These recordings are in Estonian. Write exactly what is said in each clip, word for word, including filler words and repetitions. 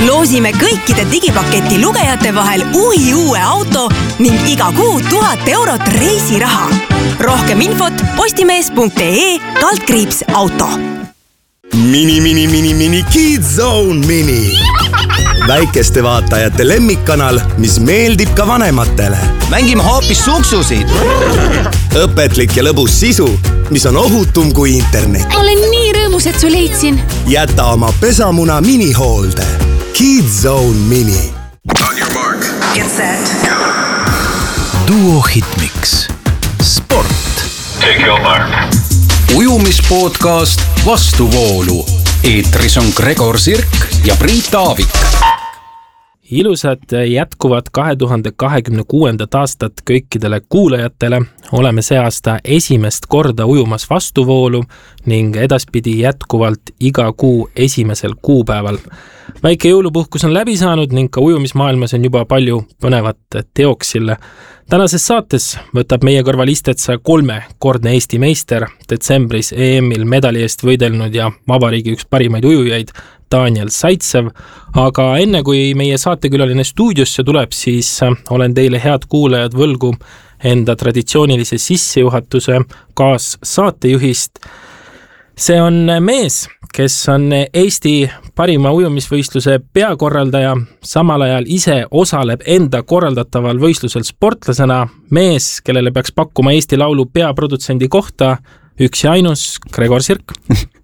Loosime kõikide digipaketi lugejate vahel uhi uue auto ning iga kuu tuhat eurot reisiraha. Rohkem infot postimees.ee kaldkriips auto. Mini, mini, mini, mini Kids Zone Mini. Väikeste vaatajate lemmikkanal, mis meeldib ka vanematele. Mängime hoopis suksusid. Õpetlik ja lõbus sisu, mis on ohutum kui internet. Olen nii rõõmus, et su leidsin. Jäta oma pesamuna minihoolde. Kids Zone Mini. On your mark. Get set. Duo Hitmix. Sport. Take your mark. Ujumispodcast Vastuvoolu. Eetris on Gregor Sirk ja Priit Aavik. Ilusad jätkuvad kahe tuhande kahekümne kuuendat aastat kõikidele kuulajatele. Oleme see aasta esimest korda ujumas Vastuvoolu ning edaspidi jätkuvalt iga kuu esimesel kuupäeval. Väike jõulupuhkus on läbi saanud ning ka ujumismaailmas on juba palju põnevat teoksille. Tänases saates võtab meie kõrval istet saja kolmekordne Eesti meister, detsembris E M-il medali eest võidelnud ja vabariigi üks parimaid ujujaid Daniel Zaitsev, aga enne kui meie saatekülaline stuudiosse tuleb, siis olen teile head kuulajad võlgu enda traditsioonilise sissejuhatuse kaas saatejuhist. See on mees, kes on Eesti parima ujumisvõistluse peakorraldaja, samal ajal ise osaleb enda korraldataval võistlusel sportlasena, mees, kellele peaks pakkuma Eesti Laulu peaprodutsendi kohta, üks ja ainus Gregor Sirk.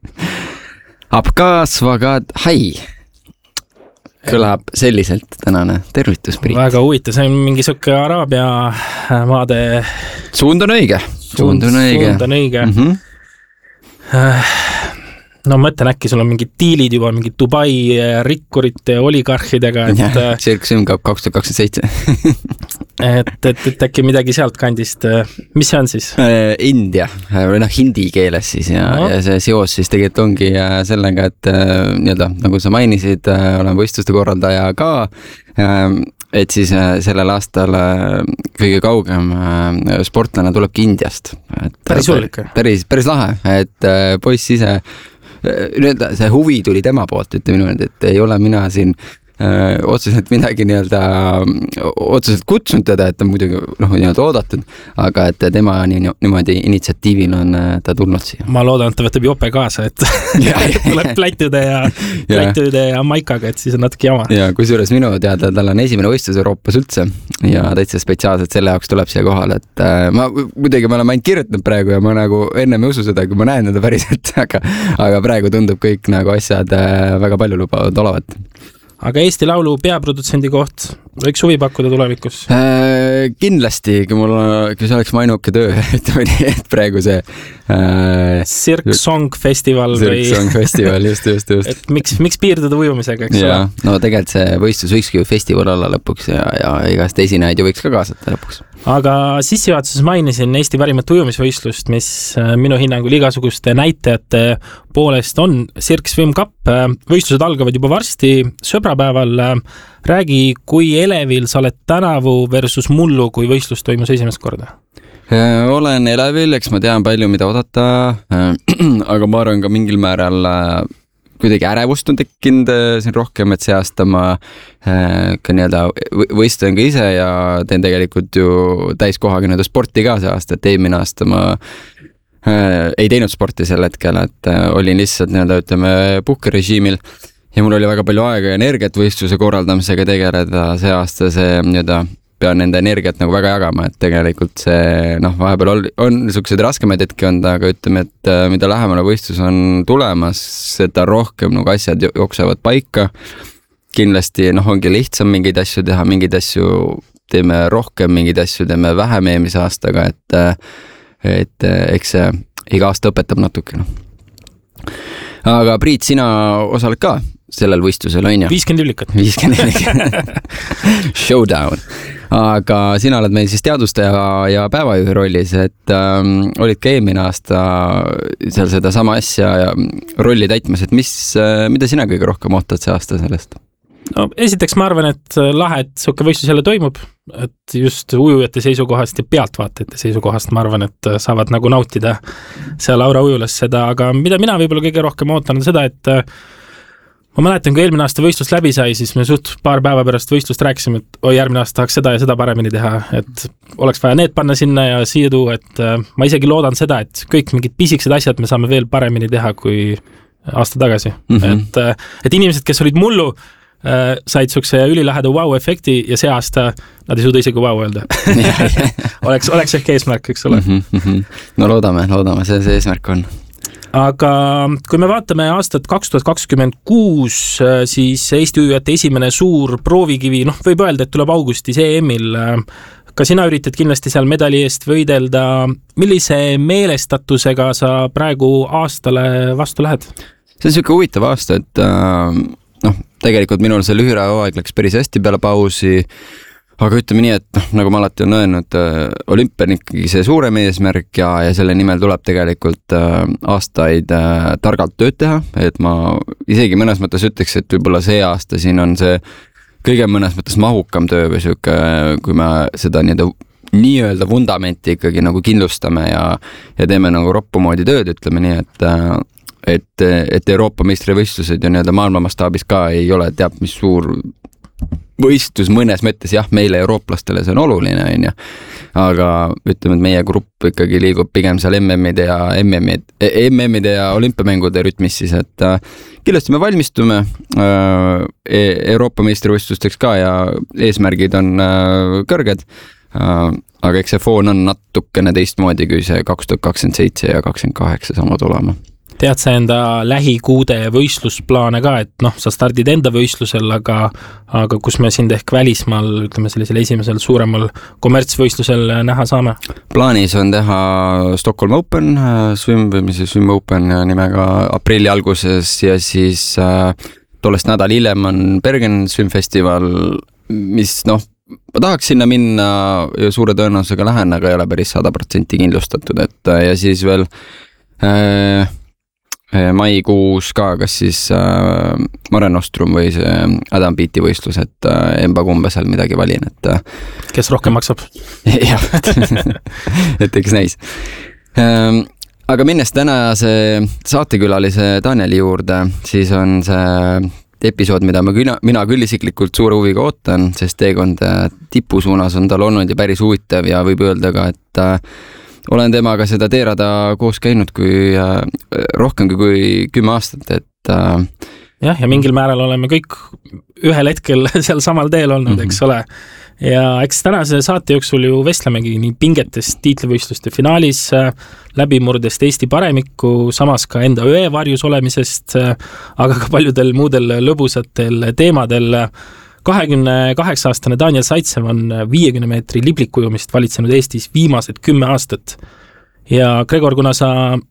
Abkaasvagad hai. Kõlab selliselt tänane tervitus, Priit. Väga huvitav, see on mingi sõkke Araabia maade... Suund on õige. Suund on õige. Suund on õige. Mm-hmm. No ma mõtlen, äkki sul on mingid diilid juba, mingid Dubai rikkurite oligarhidega. Et, Sirk Sümkab kaks tuhat kakskümmend seitse. et, et, et äkki midagi sealt kandist. Mis see on siis? India, või noh, hindi keeles siis ja, no. ja see seos siis tegelikult ongi sellega, et nii-öelda, nagu sa mainisid, olen võistluste korraldaja ka, et siis sellel aastal kõige kaugem sportlane tulebki Indiast. Et päris hulik. Päris, päris lahe, et poiss ise see huvi tuli tema poolt, ütle minu, et ei ole mina siin öö, otseselt midagi nii-öelda otseselt kutsunud teda, et ta muidugi noh, nii-öelda oodatud, aga et tema nii, niimoodi initsiatiivil on ta tulnud siia. Ma loodan, et ta võtab jope kaasa, et tuleb plätude ja, plätude ja maikaga, et siis on natuke jama. Ja kusjuures minu teada tal on esimene võistlus Euroopas üldse ja täitsa spetsiaalselt selle jaoks tuleb siia kohal, et äh, ma muidugi ma olen ainult kirjutanud praegu ja ma nagu ennem ei usu seda, kui ma näen teda päriselt, aga, aga praegu tundub kõik nagu asjad äh, väga palju lubavad olevat. Aga Eesti Laulu peaprodutsendi koht võiks huvi pakkuda tulevikus? Äh, kindlasti, kui mul kui see oleks mu ainuke töö, et, et praegu see äh, Sirk Song Festival Sirk või... Song Festival, just, just, just. Et miks, miks piirduda ujumisega, eks ja, ole? No tegelikult see võistlus võikski ju festival olla lõpuks ja, ja igast esinejaid ju võiks ka kaasata lõpuks. Aga sissejuhatuses mainisin Eesti parimat ujumisvõistlust, mis minu hinnangul igasuguste näitajate poolest on Sirk Swim Cup. Võistlused algavad juba varsti sõbrapäeval. Räägi, kui elevil sa oled tänavu versus mullu, kui võistlus toimus esimest korda? Olen elevil, eks ma tean palju, mida oodata, aga ma arvan ka mingil määral kuidagi ärevust on tekkinud siin rohkem, et see aasta ma ka nii-öelda võistlen ka ise ja teen tegelikult ju täiskohaga nii-öelda sporti ka see aasta, et eelmine aasta ma ei teinud sporti sel hetkel, et olin lihtsalt nii-öelda ütleme puhkerežiimil ja mul oli väga palju aega ja energiat võistluse korraldamisega tegeleda see aasta, see nii-öelda pean nende energiat nagu väga jagama, et tegelikult see noh, vahepeal on, on niisugused raskemaid hetki olnud, aga ütleme, et mida lähemale võistlus on tulemas, seda rohkem nagu asjad jooksevad paika. Kindlasti noh, ongi lihtsam mingeid asju teha, mingeid asju teeme rohkem, mingeid asju teeme vähem eelmise aastaga, et, et eks see iga aasta õpetab natuke. No. Aga Priit, sina osaled ka sellel võistlusel, on ju? viiskümmend ülikat. viiskümmend ülikat. Showdown. Aga sina oled meil siis teadustaja ja päevajuhi rollis, et ähm, olid ka eelmine aasta seal seda sama asja ja rolli täitmas, et mis, äh, mida sina kõige rohkem ootad see aasta sellest? No, esiteks ma arvan, et lahe, et suke võistlus jälle toimub, et just ujujate seisukohast ja pealtvaatajate seisukohast ma arvan, et saavad nagu nautida seal Aura ujulas seda, aga mida mina võib-olla kõige rohkem ootan on seda, et ma mäletan, kui eelmine aasta võistlus läbi sai, siis me suht paar päeva pärast võistlust rääkisime, et oi, järgmine aasta tahaks seda ja seda paremini teha, et oleks vaja need panna sinna ja siia tuua, et ma isegi loodan seda, et kõik mingid pisiksed asjad me saame veel paremini teha kui aasta tagasi. Mm-hmm. Et, et inimesed, kes olid mullu, said sukse üliläheda wow-efekti ja see aasta nad ei suuda isegi wow öelda. oleks, oleks ehk eesmärk, eks ole. Mm-hmm. No loodame, loodame, see see eesmärk on. Aga kui me vaatame aastat kaks tuhat kakskümmend kuus, siis Eesti ujujate esimene suur proovikivi, noh, võib öelda, et tuleb augustis E M-il. Ka sina üritad kindlasti seal medali eest võidelda. Millise meelestatusega sa praegu aastale vastu lähed? See on selline huvitav aasta, et noh, tegelikult minul see lühirajahooaeg läks päris hästi peale pausi. Aga ütleme nii, et noh, nagu ma alati on öelnud, olümpia on ikkagi see suurem eesmärk ja, ja selle nimel tuleb tegelikult aastaid targalt tööd teha, et ma isegi mõnes mõttes ütleks, et võib-olla see aasta siin on see kõige mõnes mõttes mahukam töö või siuke, kui me seda nii-öelda nii-öelda vundamenti ikkagi nagu kindlustame ja, ja teeme nagu roppu moodi tööd, ütleme nii, et et, et Euroopa meistrivõistlused ja nii-öelda maailma mastaabis ka ei ole teab mis suur võistlus mõnes mõttes, jah, meile eurooplastele see on oluline, on ju. Aga ütleme, et meie grupp ikkagi liigub pigem seal M M-ide ja M M-ide ja olümpiamängude rütmis siis, et äh, kindlasti me valmistume äh, Euroopa meistrivõistlusteks ka ja eesmärgid on äh, kõrged, äh, aga eks see foon on natukene teistmoodi kui see kaks tuhat kakskümmend seitse ja kakskümmend kaheksa samad olema. Tead sa enda lähikuude võistlusplaane ka, et noh, sa stardid enda võistlusel, aga, aga kus me sind ehk välismaal, ütleme sellisel esimesel suuremal kommertsvõistlusel näha saame? Plaanis on teha Stockholm Open, swim, või mis see swim Open nimega aprilli alguses ja siis äh, tollest nädal hiljem on Bergen Swim Festival, mis noh, ma tahaks sinna minna ja suure tõenäosusega lähen, aga ei ole päris sada protsenti kindlustatud, et ja siis veel äh, maikuus ka, kas siis äh, Mare Nostrum või see Adam Beat'i võistlus, et äh, emba kumba seal midagi valin, et äh, kes rohkem maksab? jah, et eks näis. Ähm, aga minnes tänase saatekülalise Danieli juurde, siis on see episood, mida ma küna, mina küll isiklikult suure huviga ootan, sest teekond tipu suunas on tal olnud ja päris huvitav ja võib öelda ka, et äh, olen temaga seda teerada koos käinud kui äh, rohkem kui kümme aastat, et äh, jah, ja mingil määral oleme kõik ühel hetkel seal samal teel olnud, eks ole. Ja eks tänase saate jooksul ju vestlemegi nii pingetest tiitlivõistluste finaalis, läbimurdest Eesti paremikku, samas ka enda öevarjus olemisest, aga ka paljudel muudel lõbusatel teemadel. kahekümne kaheksa aastane Daniel Zaitsev on viiekümne meetri liblikujumist valitsenud Eestis viimased kümme aastat. Ja Gregor, kuna sa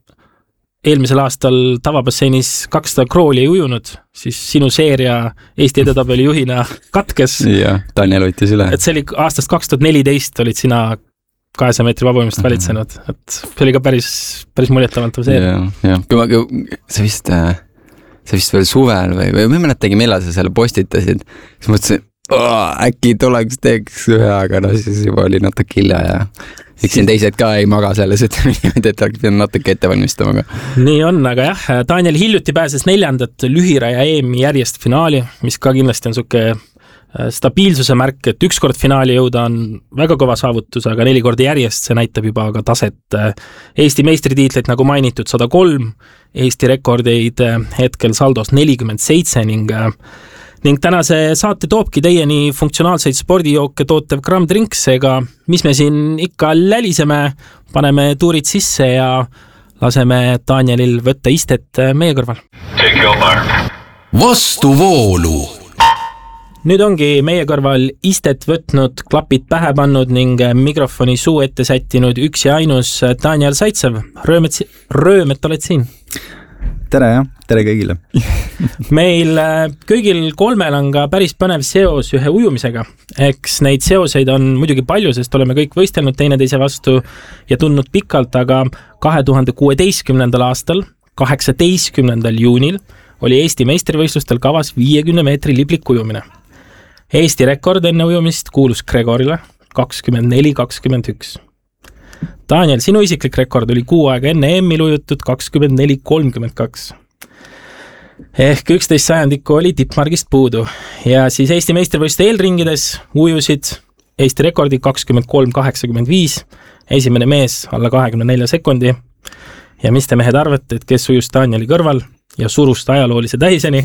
eelmisel aastal tavabasseinis kakssada krooli ei ujunud, siis sinu seeria Eesti edetabeli juhina katkes. Ja, Daniel võttis üle. Et see oli aastast kaks tuhat neliteist olid sina kahesaja meetri vabumist valitsenud. Et see oli ka päris, päris muljetavaltav seeria. Ja, ja. Kui ma, kui, see vist... Äh... see vist veel suvel või, või ma mõtlengi, millal sa selle postitasid, siis mõtlesin, äkki tuleks teeks ühe, aga no siis juba oli natuke hilja ja eks siin teised ka ei maga selles, et et oleks pidanud natuke ette valmistama. Nii on, aga jah, Daniel hiljuti pääses neljandat lühiraja E M-i järjest finaali, mis ka kindlasti on suke stabiilsuse märk, et üks kord finaali jõuda on väga kõva saavutus, aga neli korda järjest see näitab juba ka taset. Eesti meistritiitleid, nagu mainitud, sada kolm, Eesti rekordeid hetkel saldos nelikümmend seitse ning, ning tänase saate toobki teieni funktsionaalseid spordijooke tootev Gramm Drinks, ega mis me siin ikka läliseme, paneme tuurid sisse ja laseme Danielil võtta istet meie kõrval. Take your mark. Vastuvoolu. Nüüd ongi meie kõrval istet võtnud, klapid pähe pannud ning mikrofoni suu ette sättinud üks ja ainus Daniel Zaitsev. Rööm, et, rööm, et oled siin. Tere jah, tere kõigile. Meil kõigil kolmel on ka päris põnev seos ühe ujumisega. Eks neid seoseid on muidugi palju, sest oleme kõik võistelnud teineteise vastu ja tundnud pikalt, aga kahe tuhande kuueteistkümnendal aastal, kaheksateistkümnendal juunil, oli Eesti meistrivõistlustel kavas viiekümne meetri liblik ujumine. Eesti rekord enne ujumist kuulus Gregorile kakskümmend neli kakskümmend üks. Daniel, sinu isiklik rekord oli kuu aega enne E M-il ujutud kakskümmend neli kolmkümmend kaks. ehk üksteist sajandikku oli tippmargist puudu ja siis Eesti meistrivõistluste eelringides ujusid Eesti rekordi kakskümmend kolm kaheksakümmend viis, esimene mees alla kahekümne nelja sekundi ja mis te mehed arvate, et kes ujus Danieli kõrval ja surust ajaloolise tähiseni?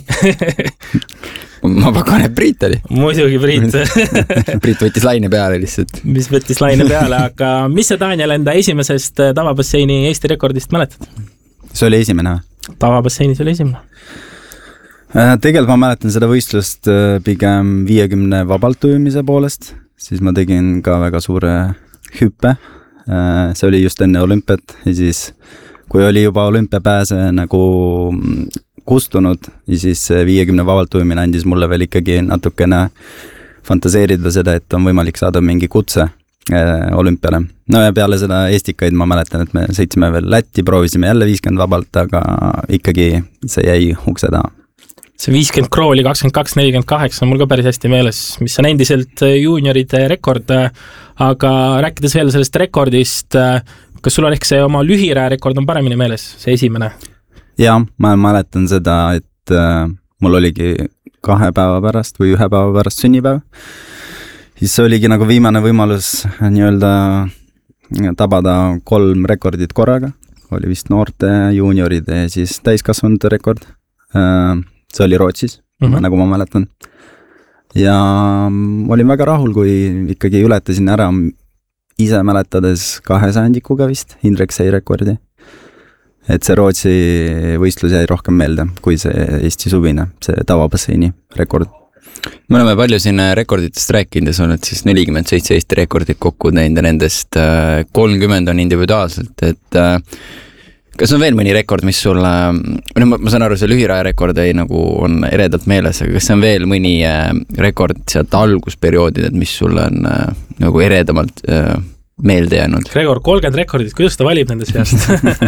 Ma pakun, et Priit oli. Muidugi Priit. Priit võttis laine peale lihtsalt. Mis võttis laine peale, aga mis sa Daniel enda esimesest tavabasseini Eesti rekordist mäletad? See oli esimene või? Tavabasseinis oli esimene. Tegelikult ma mäletan seda võistlust pigem viiekümne vabalt ujumise poolest, siis ma tegin ka väga suure hüppe. See oli just enne olümpiat ja siis kui oli juba olümpiapääse nagu kustunud ja siis viiekümne vabalt ujumine andis mulle veel ikkagi natukene fantaseerida seda, et on võimalik saada mingi kutse olümpiale. No ja peale seda Estikaid ma mäletan, et me sõitsime veel Lätti, proovisime jälle viiskümmend vabalt, aga ikkagi see jäi ukse taha. See viiskümmend krooli kakskümmend kaks nelikümmend kaheksa on mul ka päris hästi meeles, mis on endiselt juunioride rekord, aga rääkides veel sellest rekordist, kas sul on ehk see oma lühiraja rekord on paremini meeles, see esimene? Ja, ma mäletan seda, et äh, mul oligi kahe päeva pärast või ühe päeva pärast sünnipäev. Siis oligi nagu viimane võimalus nii-öelda tabada kolm rekordit korraga. Oli vist noorte, juunioride ja siis täiskasvanute rekord. Äh, see oli Rootsis, mm-hmm. nagu ma mäletan. Ja olin väga rahul, kui ikkagi ületasin ära ise mäletades kahe sajandikuga vist Indrek Sei rekordi. Et see Rootsi võistlus jäi rohkem meelde kui see Eesti suvine, see tavabasseini rekord. Me oleme palju siin rekorditest rääkinud ja sa oled siis nelikümmend seitse Eesti rekordit kokku teinud ja nendest kolmkümmend on individuaalselt, et kas on veel mõni rekord, mis sulle, no ma saan aru, see lühiraja rekord ei nagu on eredalt meeles, aga kas on veel mõni rekord sealt algusperioodid, et mis sulle on nagu eredamalt meelde jäänud? Gregor, kolmkümmend rekordit, kuidas ta valib nende seast?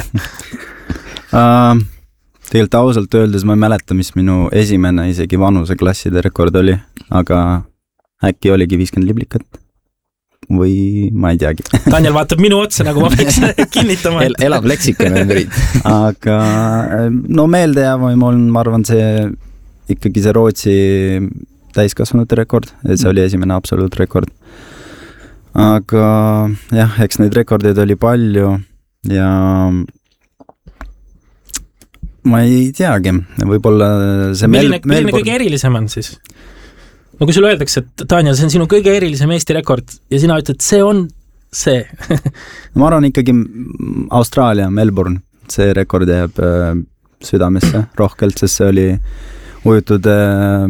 uh, tegelikult ausalt öeldes ma ei mäleta, mis minu esimene isegi vanuseklasside rekord oli, aga äkki oligi viiskümmend liblikat või ma ei teagi. Daniel vaatab minu otsa, nagu ma võiks kinnitama. El, elab leksikon on Priit. Aga no meeldejäävaim on, ma arvan, see ikkagi see Rootsi täiskasvanute rekord, et see oli esimene absoluutrekord. Aga jah, eks neid rekordeid oli palju ja ma ei teagi, võib-olla see milline, mel- milline kõige erilisem on siis? No kui sulle öeldakse, et Daniel, see on sinu kõige erilisem Eesti rekord ja sina ütled, see on see. Ma arvan ikkagi Austraalia, Melbourne, see rekord jääb äh, südamesse rohkelt, sest see oli ujutud äh,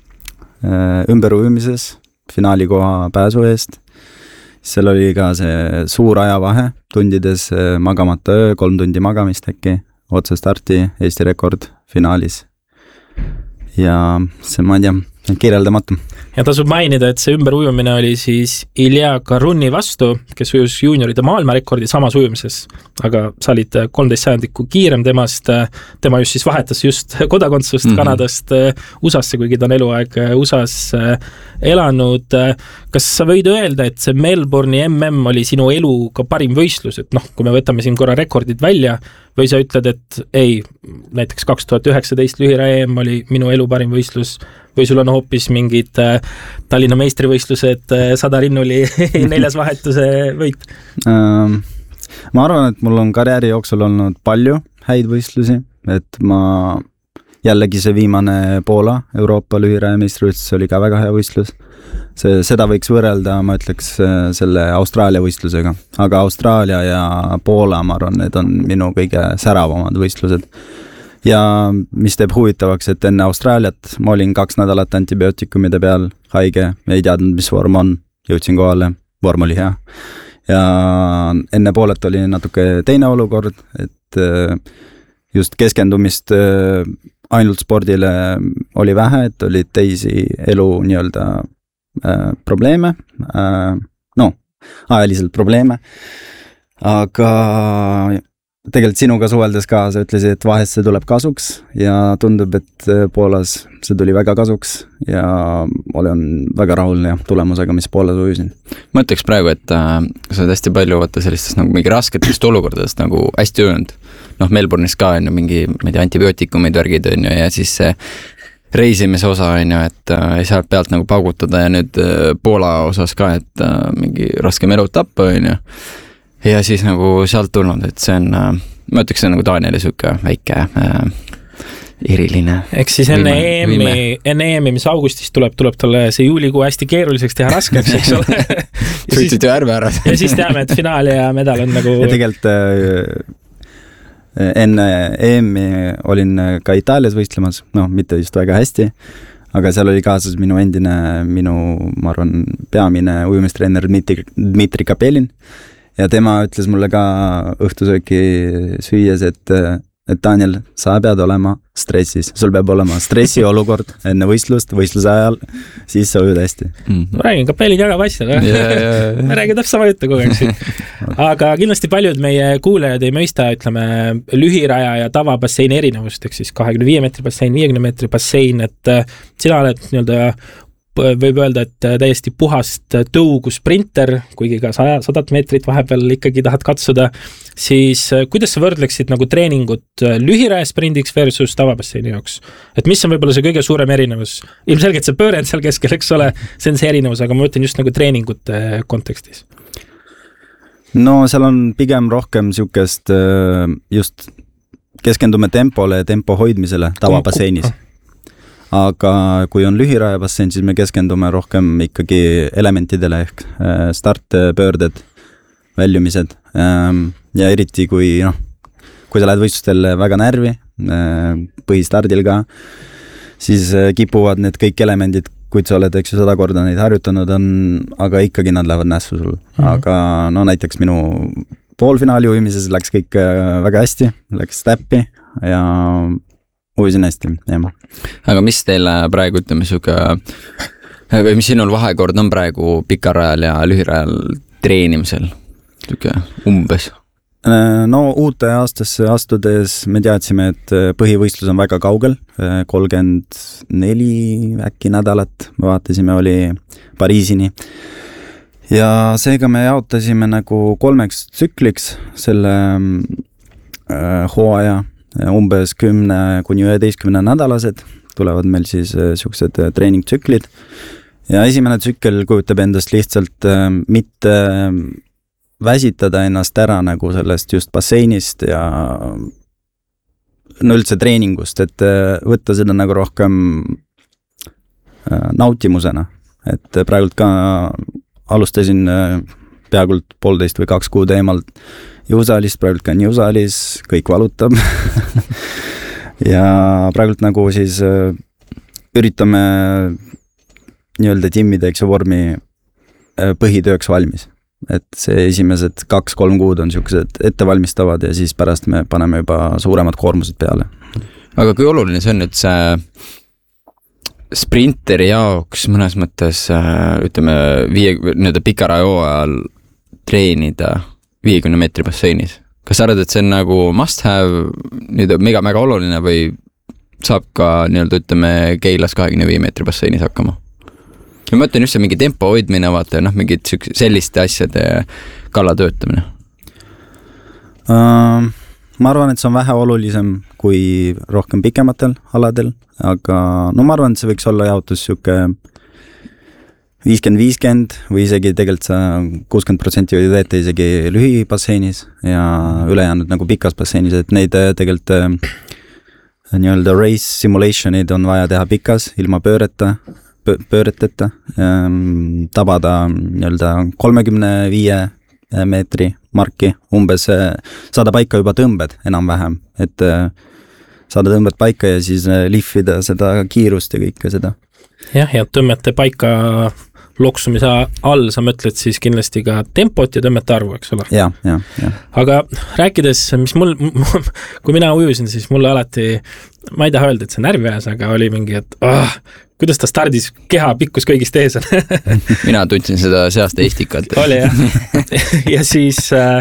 äh, ümberujumises finaalikoha pääsu eest. Seal oli ka see suur ajavahe, tundides magamata öö, kolm tundi magamist äkki, otse starti Eesti rekord finaalis. Ja see, ma ei tea, kirjeldamatu. Ja tasub mainida, et see ümberujumine oli siis Ilja Karunni vastu, kes ujus juunioride maailmarekordi samas ujumises, aga sa olid kolmteist sajandikku kiirem temast, tema just siis vahetas just kodakondsust mm-hmm. Kanadast U S A-sse, kuigi ta on eluaeg U S A-s elanud. Kas sa võid öelda, et see Melbourne'i M M oli sinu elu ka parim võistlus, et noh, kui me võtame siin korra rekordid välja, või sa ütled, et ei, näiteks kaks tuhat üheksateist lühiraja E M oli minu elu parim võistlus, või sul on hoopis mingid Tallinna meistrivõistlused, sada rinnuli neljas vahetuse võit? Ma arvan, et mul on karjääri jooksul olnud palju häid võistlusi, et ma jällegi see viimane Poola Euroopa lühiraja meistrivõistlus oli ka väga hea võistlus. See, seda võiks võrrelda, ma ütleks, selle Austraalia võistlusega, aga Austraalia ja Poola, ma arvan, need on minu kõige säravamad võistlused. Ja mis teeb huvitavaks, et enne Austraaliat ma olin kaks nädalat antibiootikumide peal haige, ei teadnud, mis vorm on, jõudsin kohale, vorm oli hea. Ja enne Poolet oli natuke teine olukord, et just keskendumist ainult spordile oli vähe, et oli teisi elu nii-öelda äh, probleeme, äh, no, ajaliselt probleeme, aga tegelikult sinuga suheldes ka, sa ütlesid, et vahest see tuleb kasuks ja tundub, et Poolas see tuli väga kasuks ja olen väga rahul ja tulemusega, mis Poolas ujusin. Ma ütleks praegu, et äh, sa oled hästi palju vaata sellistest nagu mingi rasketest olukordadest nagu hästi öelnud. Noh, Melbourne'is ka on ju mingi, ma ei tea, antibiootikumid värgid on ju ja siis see reisimise osa on ju, et äh, sealt pealt nagu paugutada ja nüüd äh, Poola osas ka, et äh, mingi raskem elutapp on ju. Ja siis nagu sealt tulnud, et see on, ma ütleks, see on nagu Danieli suke väike äh, eriline. Eks siis enne E M-i, enne E M-i, mis augustis tuleb, tuleb talle see juulikuu hästi keeruliseks teha raskeks, eks ole. ja, siis, ju ärve ära. ja siis teame, et finaal ja medal on nagu... Ja tegelikult äh, enne E M-i olin ka Itaalias võistlemas, noh, mitte just väga hästi, aga seal oli kaasas minu endine, minu, ma arvan, peamine ujumistreener Dmitri, Dmitri Kapelin. Ja tema ütles mulle ka õhtusööki süües, et, et Daniel, sa pead olema stressis. Sul peab olema stressi olukord enne võistlust, võistluse ajal, siis sa ujud hästi. Mm-hmm. Ma räägin, Kapelin jagab asja. Yeah, yeah, yeah. Ma räägin täpselt sama juttu kogu aeg siin. Aga kindlasti paljud meie kuulajad ei mõista, ütleme, lühiraja ja tavabasseini erinevust, eks siis kahekümne viie meetri bassein, viiekümne meetri bassein, et sina oled nii-öelda võib öelda, et täiesti puhast tõugu sprinter, kuigi ka sadat meetrit vahepeal ikkagi tahad katsuda, siis kuidas sa võrdleksid nagu treeningut lühiraja sprindiks versus tavabasseini jaoks? Et mis on võib-olla see kõige suurem erinevus? Ilmselgelt see pöörend seal keskel, eks ole, see on see erinevus, aga ma mõtlen just nagu treeningute kontekstis. No seal on pigem rohkem siukest just keskendume tempole ja tempo hoidmisele tavabasseinis. Aga kui on lühiraja bassein, siis me keskendume rohkem ikkagi elementidele ehk start, pöörded, väljumised ja eriti kui, noh, kui sa lähed võistlustel väga närvi, põhistardil ka, siis kipuvad need kõik elemendid, kui sa oled eks ju sada korda neid harjutanud on, aga ikkagi nad lähevad nässu sul. Mm-hmm. Aga no näiteks minu poolfinaali ujumises läks kõik väga hästi, läks täppi ja ujusin hästi, jah. Aga mis teile praegu, ütleme, suke, või mis sinul vahekord on praegu pikarajal ja lühirajal treenimisel? Suke umbes? No uute aastasse astudes me teadsime, et põhivõistlus on väga kaugel, kolmkümmend neli äkki nädalat, me vaatasime, oli Pariisini. Ja seega me jaotasime nagu kolmeks tsükliks selle äh, hooaja, umbes kümne kuni üheteistkümne nädalased tulevad meil siis siuksed treeningtsüklid ja esimene tsükkel kujutab endast lihtsalt mitte väsitada ennast ära nagu sellest just basseinist ja no üldse treeningust, et võtta seda nagu rohkem nautimusena, et praegult ka alustasin peaaegu poolteist või kaks kuud eemalt jõusaalis, praegult ka on jõusaalis, kõik valutab ja praegult nagu siis üritame nii-öelda timmida, eks ju, vormi põhitööks valmis. Et see esimesed kaks-kolm kuud on siuksed ettevalmistavad ja siis pärast me paneme juba suuremad koormused peale. Aga kui oluline see on nüüd see sprinteri jaoks mõnes mõttes, ütleme, viie, nii-öelda pikaraja ajal treenida viiekümne meetri basseinis. Kas sa arvad, et see on nagu must have, nüüd mega, mega oluline või saab ka nii-öelda, ütleme, Keilas kahekümne viie meetri basseinis hakkama? Ja ma mõtlen just see mingi tempo hoidmine, vaata, noh, mingid selliste asjade kalla töötamine. Uh, ma arvan, et see on vähe olulisem kui rohkem pikematel aladel, aga no ma arvan, et see võiks olla jaotus siuke viiskümmend viiskümmend või isegi tegelikult sa kuuskümmend protsenti või teete isegi lühibasseinis ja ülejäänud nagu pikas basseinis, et neid tegelikult nii-öelda race simulationid on vaja teha pikas, ilma pööreta, pööreteta, tabada nii-öelda kolmekümne viie meetri marki, umbes saada paika juba tõmbed enam-vähem, et saada tõmbed paika ja siis lihvida seda kiirust ja kõike seda. Jah, ja tõmmete paika loksumise all, sa mõtled siis kindlasti ka tempot ja tõmmete arvu, eks ole? Ja, ja, ja. Aga rääkides, mis mul, kui mina ujusin, siis mulle alati, ma ei taha öelda, et see närvi ajas, aga oli mingi, et ah, kuidas ta stardis keha pikkus kõigist ees on. Mina tundsin seda seasta Eestikat. Oli jah. Ja siis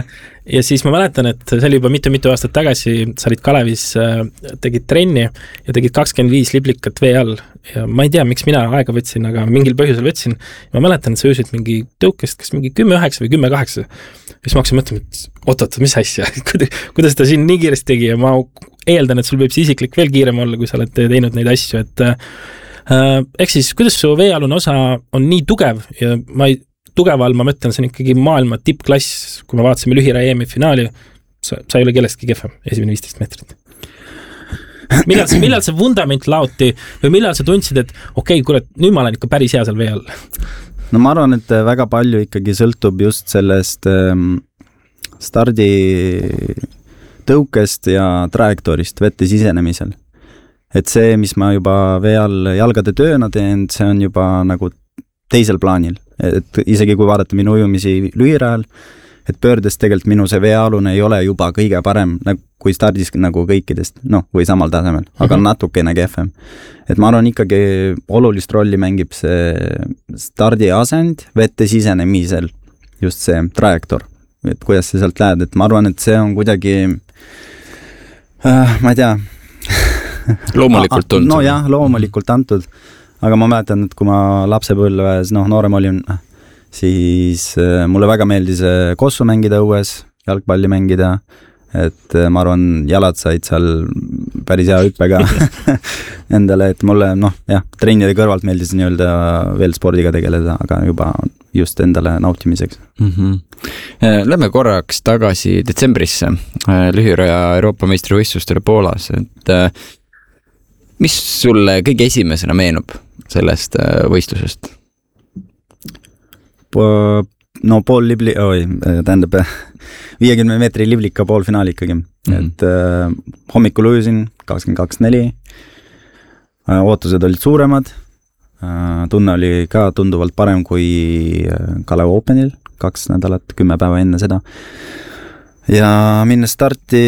ja siis ma mäletan, et see oli juba mitu-mitu aastat tagasi, sa olid Kalevis, tegid trenni ja tegid kakskümmend viis liblikat vee all ja ma ei tea, miks mina aega võtsin, aga mingil põhjusel võtsin. Ma mäletan, et sa jõusid mingi tõukest, kas mingi kümme üheksa või kümme kaheksa. Ja siis ma hakkasin mõtlema, et oot-oot, mis asja, kuidas ta siin nii kiiresti tegi ja ma eeldan, et sul võib see isiklik veel kiirem olla, kui sa oled teinud neid asju, et äh, ehk siis, kuidas su veealune osa on nii tugev ja ma ei tugeval, ma mõtlen, see on ikkagi maailma tippklass, kui me vaatasime lühiraja E M-i finaali, sa, sa ei ole kellestki kehvem, esimene viisteist meetrit. Millal see, millal see vundament laoti või millal sa tundsid, et okei, okay, kurat, nüüd ma olen ikka päris hea seal vee all? No ma arvan, et väga palju ikkagi sõltub just sellest ähm, stardi tõukest ja trajektoorist vette sisenemisel. Et see, mis ma juba vee all jalgade tööna teen, see on juba nagu teisel plaanil. Et isegi kui vaadata minu ujumisi lühirajal, et pöördes tegelikult minu see veealune ei ole juba kõige parem, kui stardis nagu kõikidest, noh, või samal tasemel, aga mm-hmm. natukene kehvem. Et ma arvan ikkagi olulist rolli mängib see stardi asend vette sisenemisel, just see trajektoor, et kuidas sa sealt lähed, et ma arvan, et see on kuidagi äh, ma ei tea loomulikult tundnud. No jah, loomulikult antud. Aga ma mäletan, et kui ma lapsepõlves, noh, noorem olin, siis mulle väga meeldis kossu mängida õues, jalgpalli mängida, et ma arvan, jalad said seal päris hea hüppega endale, et mulle, noh, jah, trennide kõrvalt meeldis nii-öelda veel spordiga tegeleda, aga juba just endale nautimiseks. Mm-hmm. Lähme korraks tagasi detsembrisse lühiraja Euroopa meistrivõistlustele Poolas, et mis sulle kõige esimesena meenub sellest võistlusest? No pool libli, oi, tähendab viiekümne meetri liblika poolfinaal ikkagi. Mm-hmm. Et äh, hommikul ujusin kakskümmend kaks neli, äh, ootused olid suuremad, äh, tunne oli ka tunduvalt parem kui Kalev Openil, kaks nädalat, kümme päeva enne seda. Ja minnes starti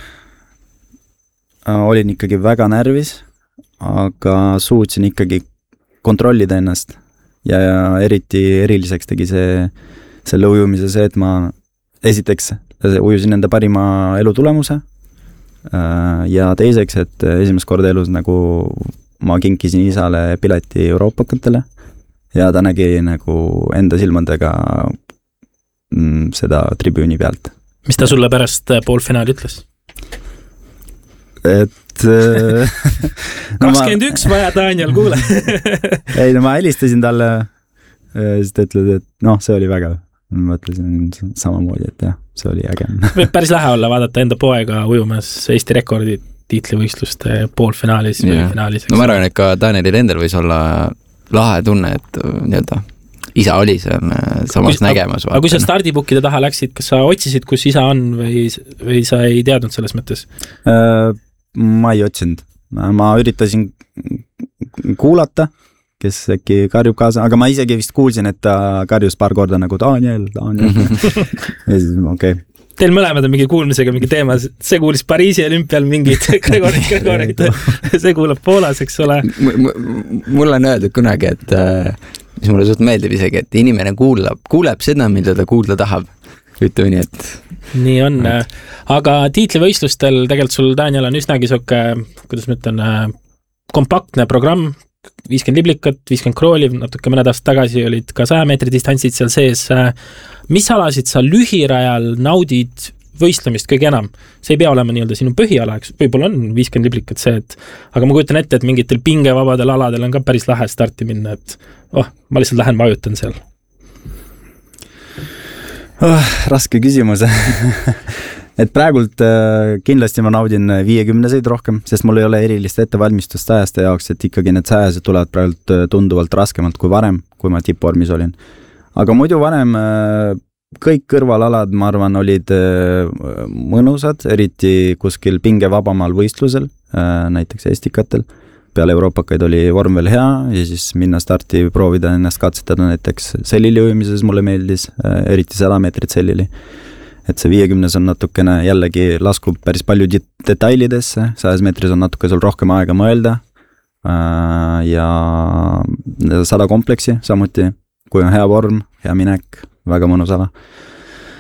äh, olin ikkagi väga närvis, aga suutsin ikkagi kontrollida ennast ja, ja eriti eriliseks tegi see selle ujumise see, et ma esiteks ujusin enda parima elutulemuse ja teiseks, et esimest korda elus nagu ma kinkisin isale pileti Euroopakatele ja ta nägi nagu enda silmadega mm, seda tribüüni pealt. Mis ta sulle pärast poolfinaali ütles? Et kakskümmend üks vaja, Daniel, kuule. Ei, no ma helistasin talle, siis ta ütled, et noh, see oli vägev. Ma mõtlesin samamoodi, et jah, see oli äge. Võib päris lähe olla vaadata enda poega ujumas Eesti rekordi tiitlivõistluste poolfinaalis või finaalis. No ma arvan, et ka Danielil endal võis olla lahe tunne, et nii-öelda isa oli seal samas kui, nägemas. Aga kui sa stardipukkide taha läksid, kas sa otsisid, kus isa on või, või sa ei teadnud selles mõttes? Äh, ma ei otsinud. Ma üritasin kuulata, kes äkki karjub kaasa, aga ma isegi vist kuulsin, et ta karjus paar korda nagu Daniel, Daniel. Ja siis, okei. Okay. Teil mõlemad on mingi kuulmisega mingi teema, see kuulis Pariisi olümpial mingid Gregorit, Gregorit, see kuulab Poolas, eks ole. Mulle on öeldud kunagi, et mis mulle suht meeldib isegi, et inimene kuulab, kuuleb seda, mida ta kuulda tahab. Ütleme nii, et nii on, aga tiitlivõistlustel tegelikult sul, Daniel, on üsnagi soke, kuidas ma ütlen, kompaktne programm, viiskümmend liblikat, viiskümmend krooli, natuke mõned aastad tagasi olid ka saja meetri distantsid seal sees. Mis alasid sa lühirajal naudid võistlemist kõige enam? See ei pea olema nii-öelda sinu põhiala, eks võib-olla on viiskümmend liblikat see, et aga ma kujutan ette, et mingitel pingevabadel aladel on ka päris lahe starti minna, et oh, ma lihtsalt lähen vajutan seal. Oh, raske küsimus. Et praegult äh, kindlasti ma naudin viiekümneseid rohkem, sest mul ei ole erilist ettevalmistust sajaste jaoks, et ikkagi need sajased tulevad praegult tunduvalt raskemalt kui varem, kui ma tippvormis olin. Aga muidu varem äh, kõik kõrvalalad, ma arvan, olid äh, mõnusad, eriti kuskil pingevabamal võistlusel, äh, näiteks Estikatel. Peale Euroopakaid oli vorm veel hea ja siis minna starti proovida ennast katsetada näiteks sellili ujumisuses mulle meeldis, äh, eriti sada meetrit sellili. Et see viiekümnes on natukene jällegi laskub päris palju detailidesse, sajas meetris on natuke sul rohkem aega mõelda ja sada kompleksi samuti, kui on hea vorm, hea minek, väga mõnus ala.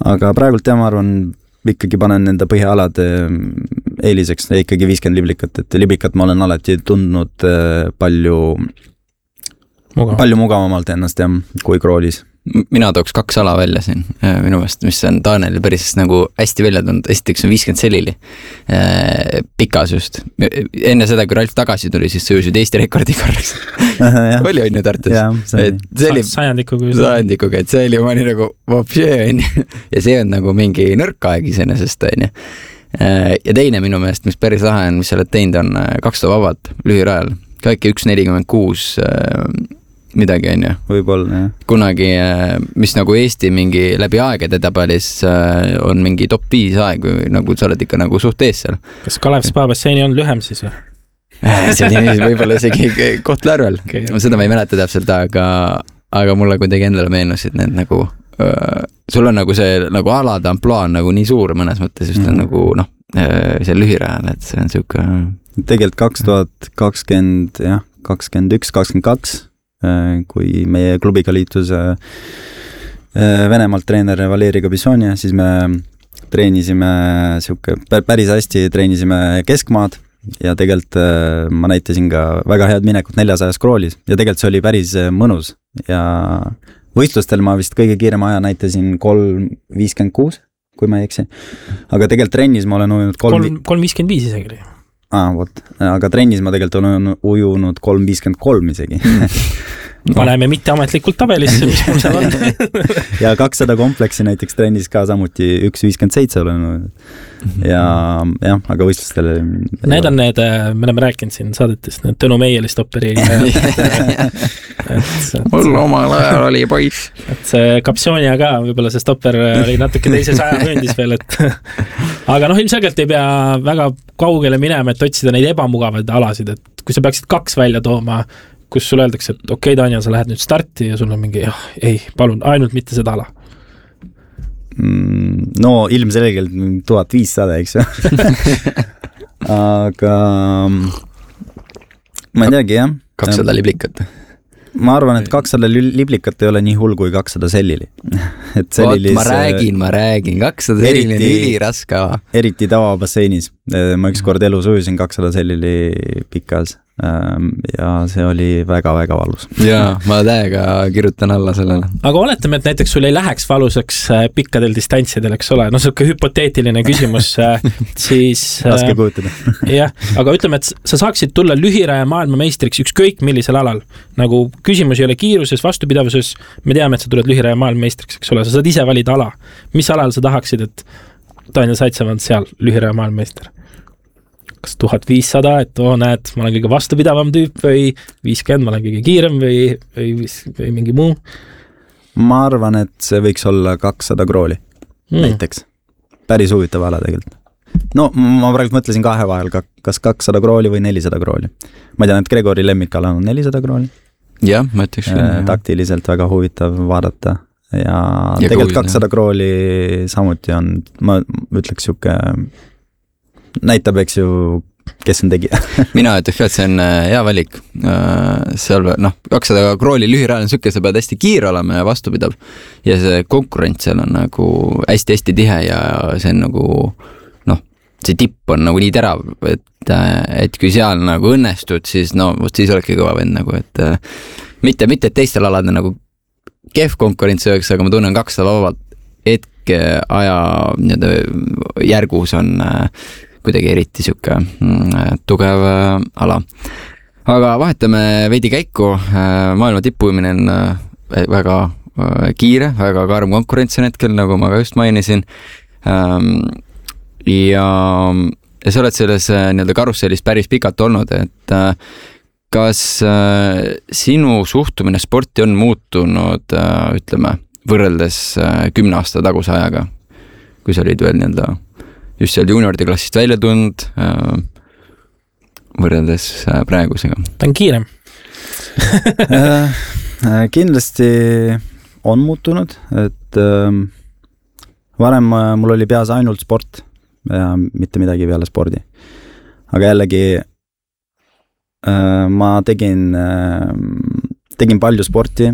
aga praegult jah, ma arvan, ikkagi panen enda põhialade eeliseks ikkagi viiskümmend liblikat, et liblikat ma olen alati tundnud palju, palju mugavamalt ennast jah, kui kroolis. Mina tooks kaks ala välja siin minu meelest, mis on Daniel päris nagu hästi välja tulnud. Esiteks on viiskümmend sellili pikas just. Enne seda, kui Ralf tagasi tuli, siis sõjusid Eesti rekordi korraks. Oli on ju Tartus? Sajandikuga. Sajandikuga, et see oli ma nii nagu vapšee on ju. Ja see on nagu mingi nõrk aeg iseenesest on ju. Ja teine minu meelest, mis päris lahe on, mis sa oled teinud, on kakssada vabalt lühirajal. Kaikki üks nelikümmend kuus midagi on ju. Võib-olla, jah. Kunagi, mis nagu Eesti mingi läbi aegade tabelis on mingi top viis aeg, nagu sa oled ikka nagu suht ees seal. Kas Kalev Spa basseini on lühem siis või? See oli võib-olla isegi Kohtla-Järvel. Okay. Seda ma ei mäleta täpselt, aga, aga mulle kuidagi endale meenusid need nagu, äh, sul on nagu see nagu alade amplaan nagu nii suur mõnes mõttes, just mm-hmm. nagu noh, see lühirajal, et see on siuke... Tegelikult kaks tuhat kakskümmend, jah, kakskümmend üks, kakskümmend kaks kui meie klubiga liitus Venemaalt treener Valeri Gabissoni, siis me treenisime siuke, päris hästi treenisime keskmaad ja tegelikult ma näitasin ka väga head minekut neljasajas kroolis ja tegelikult see oli päris mõnus ja võistlustel ma vist kõige kiirema aja näitasin kolm viiskümmend kuus, kui ma ei eksi, aga tegelikult trennis ma olen ujunud kolm viiskümmend viis isegi. Ah, võt. Aga trennis ma tegelikult olen ujunud kolm viiskümmend kolm isegi. Paneme mitte ametlikult tabelisse, mis mul seal on. Ja kakssada kompleksi näiteks trennis ka samuti üks viiskümmend seitse olen ujunud. Ja jah, aga võistlustel... Need on need, me oleme rääkinud siin saadetes, need Tõnu Meieli stopperi. Mul omal ajal oli poiss. Et see Kapsionia ka, võib-olla see stopper oli natuke teises aja mööndis veel, et aga noh, ilmselgelt ei pea väga kaugele minema, et otsida neid ebamugavaid alasid, et kui sa peaksid kaks välja tooma, kus sul öeldakse, et okei, okay, Daniel, sa lähed nüüd starti ja sul on mingi, jah, ei, palun, ainult mitte seda ala. No ilmselgelt tuhat viissada, eks ju. Aga ma ei teagi, jah. kakssada liblikat. Ma arvan, et kakssada liblikat ei ole nii hull kui kakssada sellili. Et sellilis, Oot, ma räägin, ma räägin. kakssada sellili on üli raske. Eriti tavabasseinis. Ma üks kord elus ujusin kakssada sellili pikas. Ja see oli väga-väga valus. Jaa, ma täiega kirjutan alla sellele. Aga oletame, et näiteks sul ei läheks valuseks pikkadel distantsidel, eks ole, no see on hüpoteetiline küsimus, siis... Raske kujutada. Jah, aga ütleme, et sa saaksid tulla lühiraja maailmameistriks ükskõik millisel alal. Nagu küsimus ei ole kiiruses, vastupidavuses, me teame, et sa tuled lühiraja maailmameistriks, eks ole, sa saad ise valida ala. Mis alal sa tahaksid, et Daniel Saitsev on seal lühiraja maailmameister? Kas tuhat viissada, et oo, näed, ma olen kõige vastupidavam tüüp või viiskümmend, ma olen kõige kiirem või, või, või mingi muu? Ma arvan, et see võiks olla kakssada krooli mm. näiteks. Päris huvitav ala tegelikult. No, ma praegu mõtlesin kahe vahel, kas kakssada krooli või nelisada krooli. Ma tean, et Gregori lemmikala on nelisada krooli. Jah, ma ütleks küll. Taktiliselt väga huvitav vaadata. Ja, ja tegelikult kakssada krooli samuti on, ma ütleks siuke... näitab, eks ju, kes on tegija. Mina ütleks, et see on hea valik. Seal, noh, kakssada krooli lühirajal on süke, sa pead hästi kiire olema ja vastupidav. Ja see konkurents seal on nagu hästi-hästi tihe ja see on nagu, noh, see tipp on nagu nii terav, et, et kui seal nagu õnnestud, siis no, siis oledki kõva vend nagu, et mitte, mitte et teistel alade nagu kehv konkurents öelks, aga ma tunnen kakssada vabalt hetke aja järgus on kuidagi eriti siuke tugev ala. Aga vahetame veidi käiku. Maailma tippujumine on väga kiire, väga karm konkurents on hetkel, nagu ma ka just mainisin. Ja, ja sa oled selles nii-öelda karussellis päris pikalt olnud, et kas sinu suhtumine sporti on muutunud, ütleme, võrreldes kümne aasta taguse ajaga, kui sa olid veel nii-öelda just seal junioride klassist välja tund võrreldes praegusega? Ta on kiirem. Kindlasti on muutunud, et varem mul oli peas ainult sport ja mitte midagi peale spordi. Aga jällegi ma tegin, tegin palju sporti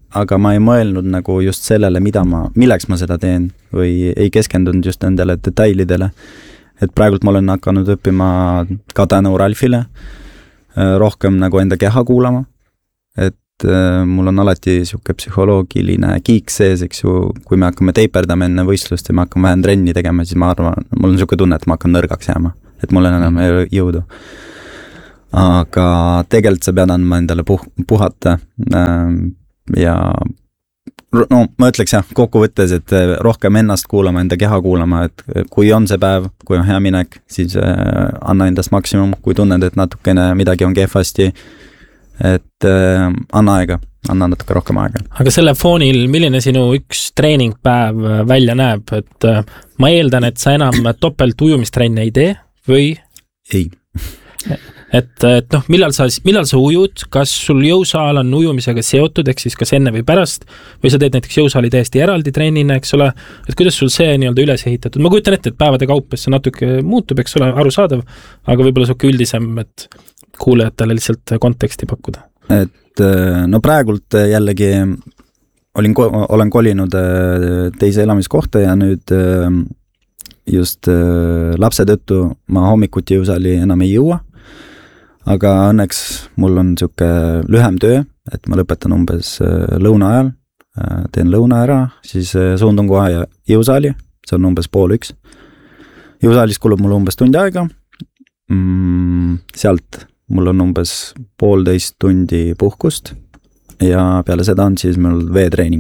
aga ma ei mõelnud nagu just sellele, mida ma, milleks ma seda teen või ei keskendunud just nendele detailidele. Et praegult ma olen hakanud õppima ka tänu Ralfile rohkem nagu enda keha kuulama. Et mul on alati siuke psühholoogiline kiik sees, eks ju, kui me hakkame teiperdama enne võistlust ja me hakkame vähem trenni tegema, siis ma arvan, mul on siuke tunne, et ma hakkan nõrgaks jääma, et mul on enam jõudu. Aga tegelikult sa pead andma endale puh- puhata ja no ma ütleks jah, kokkuvõttes, et rohkem ennast kuulama, enda keha kuulama, et kui on see päev, kui on hea minek, siis anna endast maksimum, kui tunned, et natukene midagi on kehvasti, et äh, anna aega, anna natuke rohkem aega. Aga selle foonil, milline sinu üks treeningpäev välja näeb, et äh, ma eeldan, et sa enam topelt ujumistrenne ei tee või? Ei. Et, et noh, millal sa, millal sa ujud, kas sul jõusaal on ujumisega seotud, ehk siis kas enne või pärast, või sa teed näiteks jõusaali täiesti eraldi trennina, eks ole, et kuidas sul see nii-öelda üles ehitatud? Ma kujutan ette, et päevade kaupes see natuke muutub, eks ole, arusaadav, aga võib-olla suke üldisem, et kuulajatele lihtsalt konteksti pakkuda. Et no praegult jällegi olin, olen kolinud teise elamiskohta ja nüüd just lapse tõttu ma hommikuti jõusaali enam ei jõua, aga õnneks mul on siuke lühem töö, et ma lõpetan umbes lõuna ajal, teen lõuna ära, siis suundun kohe jõusaali, see on umbes pool üks. Jõusaalis kulub mul umbes tundi aega, mm, sealt mul on umbes poolteist tundi puhkust ja peale seda on siis mul veetreening.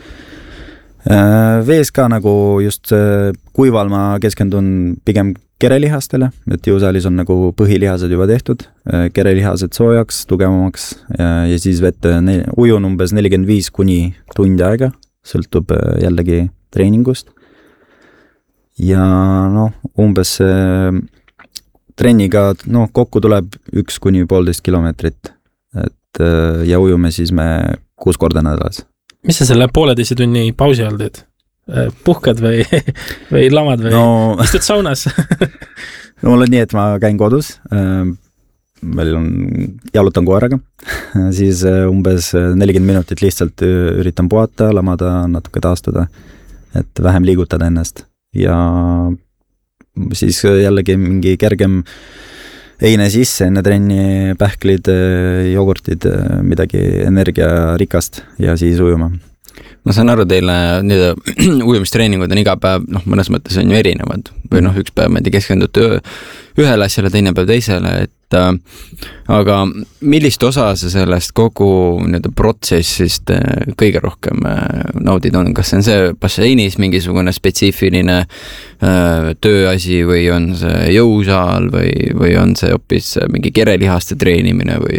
Vees ka nagu just kuival ma keskendun pigem kerelihastele, et jõusaalis on nagu põhilihased juba tehtud, kerelihased soojaks, tugevamaks ja, ja siis vette ne- ujun umbes nelikümmend viis kuni tundi aega, sõltub jällegi treeningust. Ja noh, umbes trenniga no, kokku tuleb üks kuni poolteist kilomeetrit, et ja ujume siis me kuus korda nädalas. Mis sa selle pooleteise tunni pausi all teed? Puhkad või, või lamad või no, istud saunas? No mul on nii, et ma käin kodus, meil on, jalutan koeraga, siis umbes nelikümmend minutit lihtsalt üritan puhata, lamada, natuke taastuda, et vähem liigutada ennast ja siis jällegi mingi kergem eine sisse enne trenni, pähklid, jogurtid, midagi energiarikast ja siis ujuma. Ma saan aru, teile ujumistreeningud on iga päev, noh, mõnes mõttes on ju erinevad või noh, üks päev meeldi keskendute ühele asjale, teine päev teisele, et äh, aga millist osa sa sellest kogu nii-öelda protsessist äh, kõige rohkem äh, naudid on? Kas see on see basseinis mingisugune spetsiifiline äh, tööasi või on see jõusaal või, või on see hoopis mingi kerelihaste treenimine või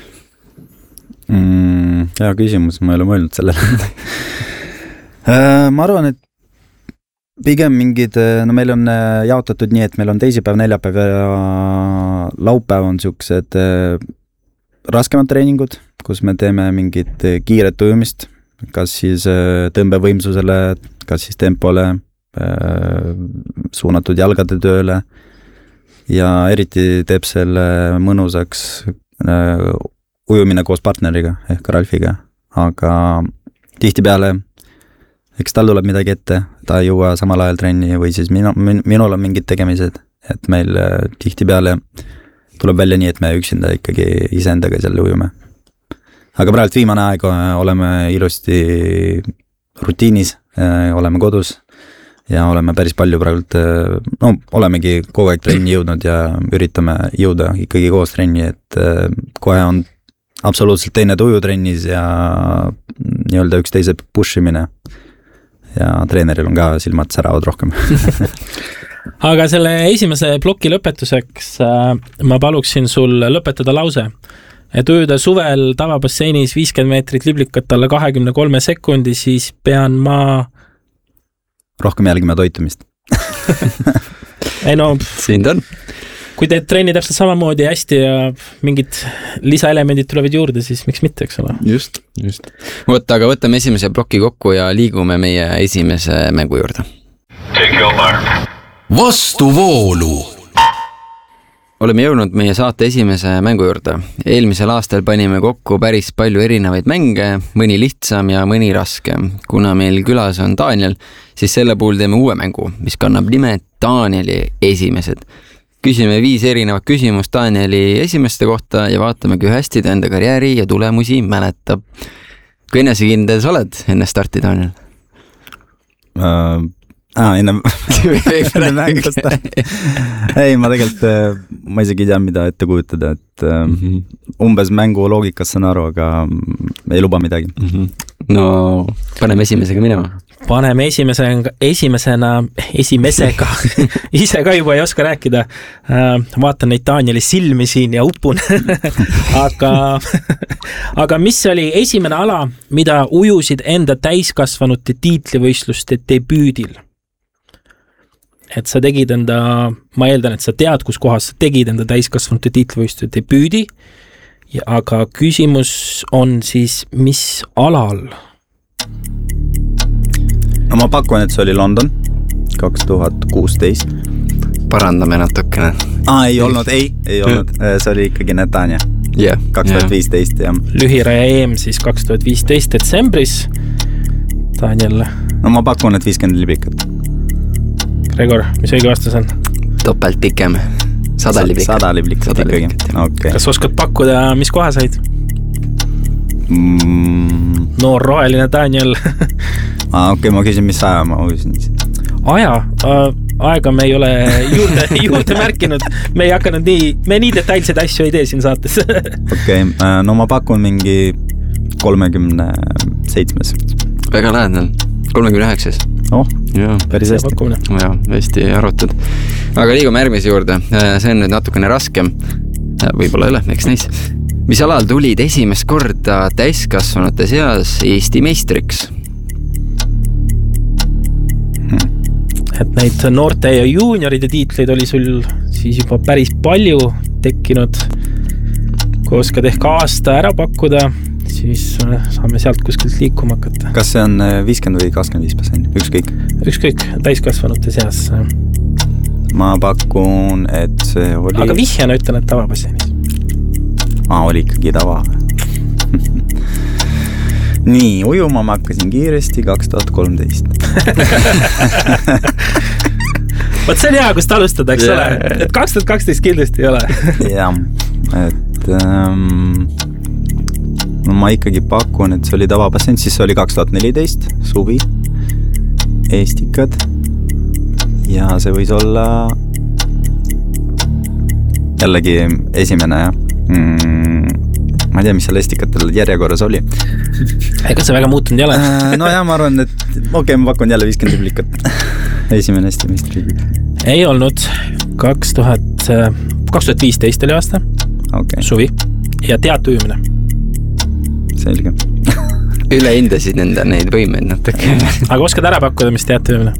Mm, hea küsimus, ma ei ole mõelnud sellele. Ma arvan, et pigem mingid, no meil on jaotatud nii, et meil on teisipäev, neljapäev ja laupäev on siuksed raskemad treeningud, kus me teeme mingit kiiret ujumist, kas siis tõmbevõimsusele, kas siis tempole, suunatud jalgade tööle ja eriti teeb selle mõnusaks ujumine koos partneriga ehk Ralfiga, aga tihtipeale eks tal tuleb midagi ette, ta ei jõua samal ajal trenni või siis minu, minul on mingid tegemised, et meil tihtipeale tuleb välja nii, et me üksinda ikkagi iseendaga seal ujume. Aga praegu viimane aeg oleme ilusti rutiinis, oleme kodus ja oleme päris palju praegu, no olemegi kogu aeg trenni jõudnud ja üritame jõuda ikkagi koos trenni, et kohe on absoluutselt teine tuju trennis ja nii-öelda üks teise pushimine ja treeneril on ka silmad säravad rohkem. Aga selle esimese ploki lõpetuseks äh, ma paluksin sul lõpetada lause, et ujuda suvel tavabasseinis viiskümmend meetrit liblikat alla kahekümne kolme sekundi, siis pean ma rohkem jälgima toitumist. Ei no, siin ta on. Kui teed trenni täpselt samamoodi hästi ja mingid lisaelemendid tulevad juurde, siis miks mitte, eks ole? Just, just. Võtta, aga võtame esimese ploki kokku ja liigume meie esimese mängu juurde. Take your mark. Vastuvoolu. oleme jõudnud meie saate esimese mängu juurde. Eelmisel aastal panime kokku päris palju erinevaid mänge, mõni lihtsam ja mõni raske. Kuna meil külas on Daniel, siis selle puhul teeme uue mängu, mis kannab nime Danieli esimesed. Küsime viis erinevat küsimust Danieli esimeste kohta ja vaatame, kui hästi ta enda karjääri ja tulemusi mäletab. Kui enesekindel sa oled enne starti, Daniel? Uh... Ah, enne, enne mängust. Ei, ma tegelikult, ma isegi ei tea, mida ette kujutada, et mm-hmm. umbes mängu loogikast saan aru, aga ei luba midagi. Mm-hmm. No, paneme esimesega minema. Paneme esimesena, esimesena, esimesega, ise ka juba ei oska rääkida. Vaatan neid Danieli silmi siin ja upun. aga, aga mis oli esimene ala, mida ujusid enda täiskasvanute tiitlivõistluste debüüdil? Et sa tegid enda, ma eeldan, et sa tead, kus kohas sa tegid enda täiskasvanute tiitlivõistluste debüüdi, aga küsimus on siis, mis alal? No ma pakun, et see oli London kaks tuhat kuusteist. Parandame natukene. Ah, ei olnud, ei, ei olnud. See oli ikkagi Netanya. Yeah, kaks tuhat viisteist, jah. Lühiraja E M siis kaks tuhat viisteist detsembris. Daniel. No ma pakun, et viiskümmend liblikat. Gregor, mis õige vastus on? Topelt pikem. Sada liblikat. Sada liblikat ikkagi. Okay. Kas oskad pakkuda, mis koha said? Mm. Noor roheline Daniel. ah, okei, okay, ma küsin, mis aja ma küsin. Aja? Aega me ei ole juurde, juurde märkinud. Me ei hakanud nii, me nii detailseid asju ei tee siin saates. okei, okay, no ma pakun mingi kolmekümne seitsmes. Väga lähedal. kolmekümne üheksas. Oh, ja, päris hästi. Ja, hästi arvatud. Aga liigume järgmise juurde. See on nüüd natukene raskem. Võib-olla üle, eks näis. Mis alal tulid esimest korda täiskasvanute seas Eesti meistriks? Hmm. Et neid noorte ja juunioride tiitleid oli sul siis juba päris palju tekkinud. Kui oskad ehk aasta ära pakkuda, siis saame sealt kuskilt liikuma hakata. Kas see on viiskümmend või kakskümmend viis protsenti? Ükskõik? Ükskõik, täiskasvanute seas. Ma pakun, et see oli... Aga vihjana ütlen, et tavabasseinis. Aa, oli ikkagi tava. Nii, ujuma ma hakkasin kiiresti kaks tuhat kolmteist. Võt see on hea, kust alustada, eks yeah. ole? Et kaks tuhat kaksteist kindlasti ei ole. jah, et... Ähm... No ma ikkagi pakun, et see oli tavabassent, siis see oli kaks tuhat neliteist, suvi, Eestikad ja see võis olla jällegi esimene, jah. Mm, ma ei tea, mis seal Eestikatel järjekorras oli. Ega see väga muutunud ei ole? no jah, ma arvan, et okei, okay, ma pakun jälle viiskümmend liblikat. Esimene Eesti meistri. Ei olnud. kaks tuhat viisteist oli aasta, okay. Suvi ja tead ujumine. Selge. Üle hindasid enda neid võimeid natuke. Aga oskad ära pakkuda, mis teate ujumine?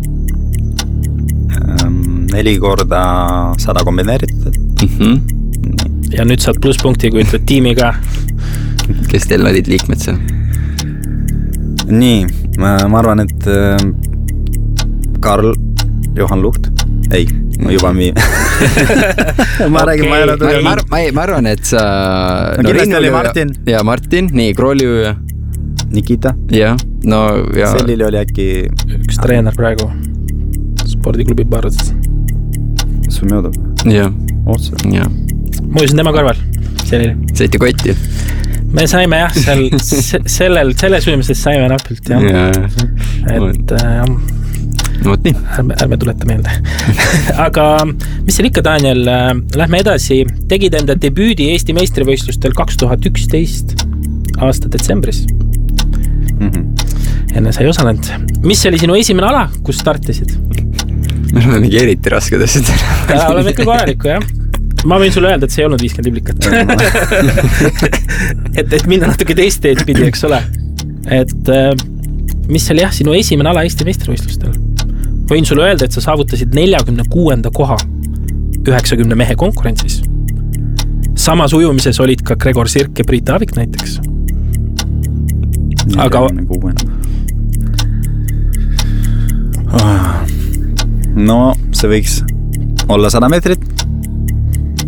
Um, neli korda sada kombineeritud. Mm-hmm. Ja nüüd saad plusspunkti, kui ütled tiimiga. Kes teil olid liikmed seal? Nii, ma, ma arvan, et äh, Karl Johan Luht. Ei, ma juba mi... ma räägin, okay. ma ei ole tuli. Ma, ma, ma arvan, et sa... No, kindlasti oli Martin. Ja Martin, nii, Krooliu ja... Nikita. Ja, no... Ja... Sellili oli äkki... Üks treener praegu. Spordiklubi Bards. Sumjodov. Ja. Otsa. Ja. Ma uisin tema kõrval. Sellili. Saite kotti? Me saime jah, seal, sellel, selles ujumises saime napilt, jah. Ja. Et... Äh, No, nii. Ärme, ärme tuleta meelde. Aga mis seal ikka, Daniel, lähme edasi. Tegid enda debüüdi Eesti meistrivõistlustel kaks tuhat üksteist aasta detsembris. Mm-hmm. Enne sai osalenud. Mis oli sinu esimene ala, kus startisid? Me oleme mingi eriti rasked asjad. Ja, oleme ikka korralikku, jah. Ma võin sulle öelda, et see ei olnud viiskümmend liblikat. et, et minna natuke teist teed pidi, eks ole. Et mis oli jah, sinu esimene ala Eesti meistrivõistlustel? Võin sulle öelda, et sa saavutasid neljakümne kuuenda koha üheksakümne mehe konkurentsis. Samas ujumises olid ka Gregor Sirk ja Priit Aavik näiteks. Aga... No, see võiks olla sada meetrit.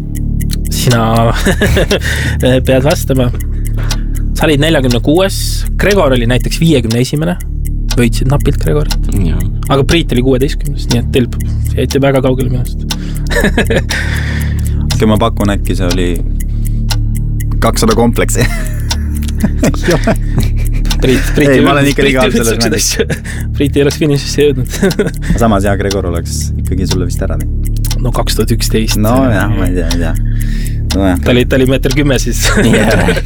sina pead vastama. Sa olid neljakümne kuues, Gregor oli näiteks viiekümne esimene, võitsid napilt Gregorit. Ja. Aga Priit oli kuueteistkümnes, nii et teil jäite väga kaugele minust. Kui ma pakun äkki see oli kakssada kompleksi. Priit, Priit ei, ei ma olen ikka liiga halb selles mõttes. Priit ei oleks finishisse jõudnud. Samas jah, Gregor oleks ikkagi sulle vist ära. No kaks tuhat üksteist. No jah, ma ei tea, ei tea. No, jah. Ta oli, ta oli meeter kümme siis. Yeah.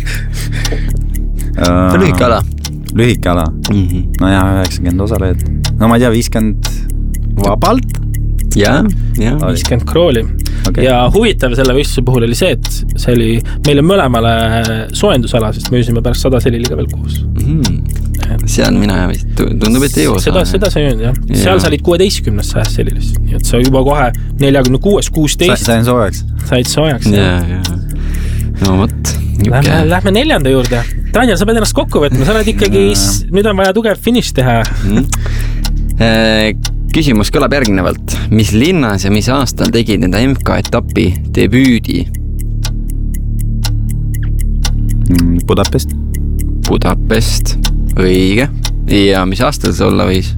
uh, lühike ala. Lühike ala. Mm-hmm. No jah, üheksakümmend osalejad. No ma ei tea, viiskümmend vabalt. Ja, ja. viiskümmend krooli. Okay. Ja huvitav selle võistluse puhul oli see, et see oli meile mõlemale soojendusala, sest me üsime pärast sada seliliga veel koos. Mm-hmm. Seal mina vist tundub, et ei jõua. Seda, seda sa jõud, jah. Ja. Seal sa olid kuueteistkümnes sajas selilis. Nii et sa juba kohe neljakümne kuues, kuusteist. Sain soojaks. Said soojaks. Ja, ja. No võt. Lähme, lähme neljanda juurde. Daniel, sa pead ennast kokku võtma. Sa oled ikkagi, nüüd on vaja tugev finish teha. Mm. Küsimus kõlab järgnevalt. Mis linnas ja mis aastal tegid nende M K etapi debüüdi? Budapest. Budapest. Õige. Ja mis aastal see olla võis?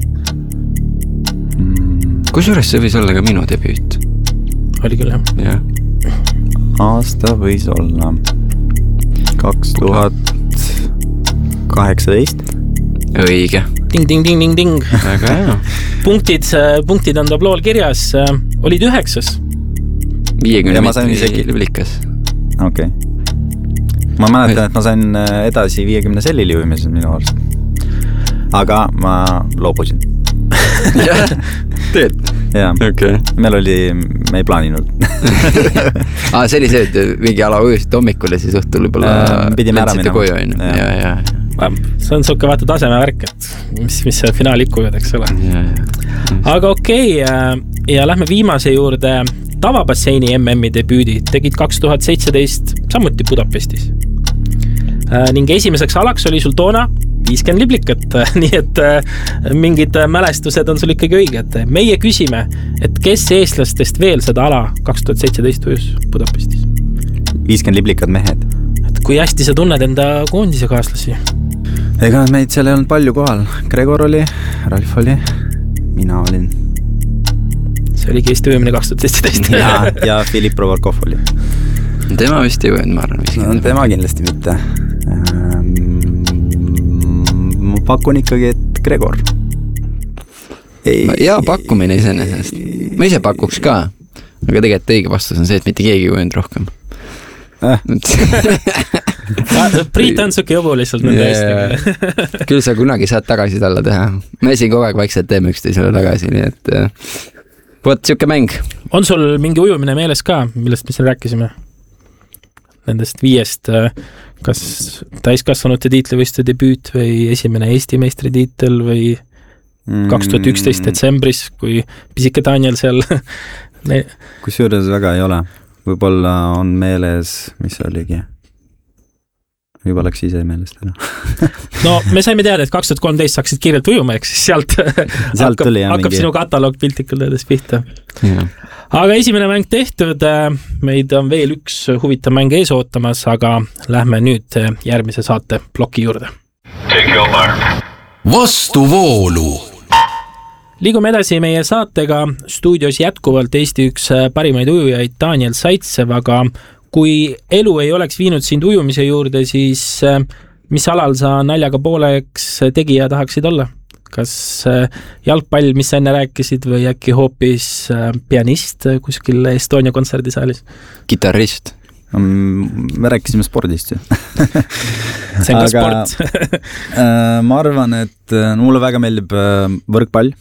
Kusjuures see võis olla ka minu debüüt. Oli küll, jah. Ja. Aasta võis olla kaks tuhat kaheksateist. Õige. Ding, ding, ding, ding, ding. Väga hea. Punktid, punktid on tablool kirjas. Olid üheksas. viiekümne meetri liblikas. Okei. Okay. Ma mäletan, et ma sain edasi viiekümne sellili uimises minu arust. Aga ma loobusin. Jah, teed? Jaa. Okay. Meil oli, me ei plaaninud. ah, see oli see, et mingi ala ujusid hommikul ja siis õhtul võib-olla pidime ära minema. Koju, ja, ja, ja. See on suke vaata taseme värk, et mis, mis see finaalikujad, eks ole. Ja, ja. Aga okei, okay, ja lähme viimase juurde. Tavabasseini M M-i debüüdi tegid kaks tuhat seitseteist samuti Budapestis. Ning esimeseks alaks oli sul toona viiskümmend liblikat, nii et mingid mälestused on sul ikkagi õiged. Meie küsime, et kes eestlastest veel seda ala kaks tuhat seitseteist ujus Budapestis? viiskümmend liblikat mehed. Et kui hästi sa tunned enda koondise kaaslasi? Ega meid seal ei olnud palju kohal. Gregor oli, Ralf oli, mina olin. See oli Eesti ujumine kaks tuhat seitseteist. ja, ja Filip Provorkov oli. Tema vist ei ujunud, ma arvan. No, tema kindlasti mitte. Ma pakun ikkagi, et Gregor. Ei, ja pakkumine iseenesest. Ma ise pakuks ka, aga tegelikult õige vastus on see, et mitte keegi ei ujunud rohkem. Äh. Priit on suke jobu lihtsalt nende eestiga. Küll sa kunagi saad tagasi talle teha. Me siin kogu aeg vaikselt teeme üksteisele tagasi, nii et võt siuke mäng. On sul mingi ujumine meeles ka, millest me siin rääkisime? Nendest viiest, kas täiskasvanute tiitlivõistluste debüüt või esimene Eesti meistritiitel või kaks tuhat üksteist detsembris, kui pisike Daniel seal ne... Kusjuures väga ei ole. Võib-olla on meeles, mis oligi. Juba läks ise meelest ära. No me saime teada, et kaks tuhat kolmteist saaksid kiirelt ujuma, eks siis sealt, sealt hakkab, tuli, jah, hakkab mingi... sinu kataloog piltlikult öeldes pihta. Ja. Aga esimene mäng tehtud, meid on veel üks huvitav mäng ees ootamas, aga lähme nüüd järgmise saate ploki juurde. Take your mark. Vastuvoolu. Liigume edasi meie saatega. Stuudios jätkuvalt Eesti üks parimaid ujujaid Daniel Saitsev, aga kui elu ei oleks viinud sind ujumise juurde, siis mis alal sa naljaga pooleks tegija tahaksid olla? Kas jalgpall, mis sa enne rääkisid, või äkki hoopis pianist kuskil Estonia kontserdisaalis? Kitarrist. Me rääkisime spordist ju. See on ka Aga, sport. ma arvan, et mulle väga meeldib võrkpall.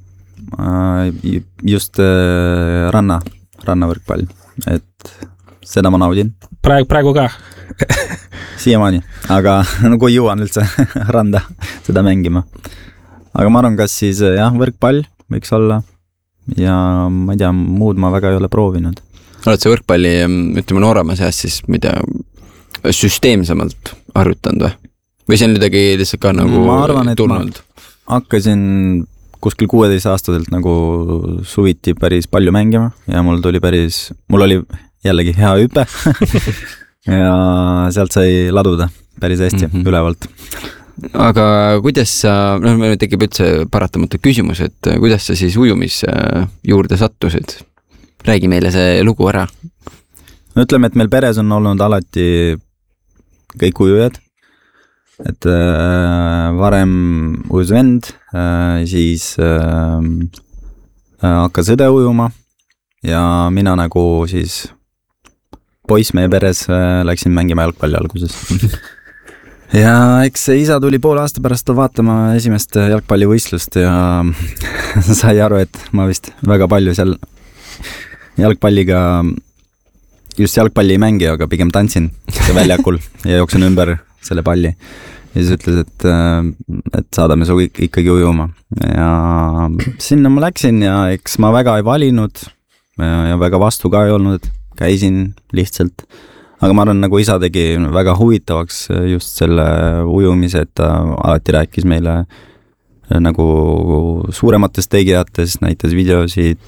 Just ranna, rannavõrkpall. Et seda ma naudin. Praegu, praegu ka? Siiamaani, aga no kui jõuan üldse randa seda mängima. Aga ma arvan, kas siis jah, võrkpall võiks olla ja ma ei tea, muud ma väga ei ole proovinud. Oled see võrkpalli, ütleme noorema seas siis, mida süsteemsemalt harjutanud või? Või see on midagi lihtsalt ka nagu ma arvan, et tulnud? Ma hakkasin kuskil kuueteist aastaselt nagu suviti päris palju mängima ja mul tuli päris, mul oli jällegi hea hüpe ja sealt sai laduda päris hästi mm -hmm. ülevalt. Aga kuidas sa, noh, meil tekib üldse paratamatu küsimus, et kuidas sa siis ujumis juurde sattusid? Räägi meile see lugu ära. No ütleme, et meil peres on olnud alati kõik ujujad, et äh, varem ujus vend, äh, siis äh, hakkas õde ujuma ja mina nagu siis poiss meie peres äh, läksin mängima jalgpalli alguses. Ja eks isa tuli poole aasta pärast vaatama esimest jalgpallivõistlust ja sai aru, et ma vist väga palju seal jalgpalliga, just jalgpalli ei mängi, aga pigem tantsin väljakul ja jooksin ümber selle palli. Ja siis ütles, et, et saadame su ikkagi ujuma. Ja sinna ma läksin ja eks ma väga ei valinud ja, ja väga vastu ka ei olnud, käisin lihtsalt. Aga ma arvan, nagu isa tegi väga huvitavaks just selle ujumise, et ta alati rääkis meile nagu suurematest tegijatest, näitas videosid.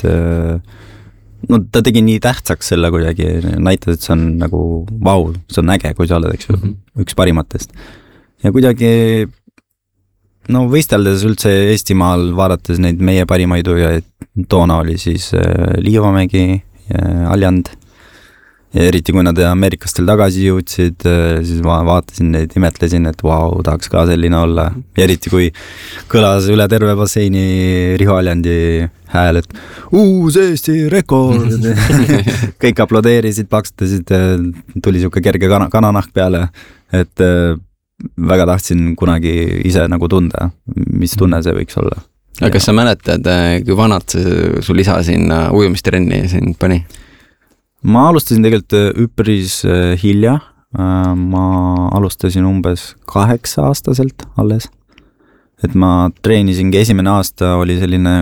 No ta tegi nii tähtsaks selle kuidagi, näitas, et see on nagu vau, see on äge, kui sa oled, eks ju, üks parimatest. Ja kuidagi, no võisteldes üldse Eestimaal, vaadates neid meie parimaid ujujaid, toona oli siis Liivamägi, Aljand. Ja eriti kui nad Ameerikastel tagasi jõudsid, siis ma vaatasin neid, imetlesin, et vau, tahaks ka selline olla. Ja eriti kui kõlas üle terve basseini Riho Aljandi hääl, et uus Eesti rekord. Kõik aplodeerisid, plaksutasid, tuli siuke kerge kana, kananahk peale, et väga tahtsin kunagi ise nagu tunda, mis tunne see võiks olla. Aga kas sa mäletad, kui vanad sul isa sinna ujumistrenni sind pani? Ma alustasin tegelikult üpris hilja, ma alustasin umbes kaheksa aastaselt alles, et ma treenisingi, esimene aasta oli selline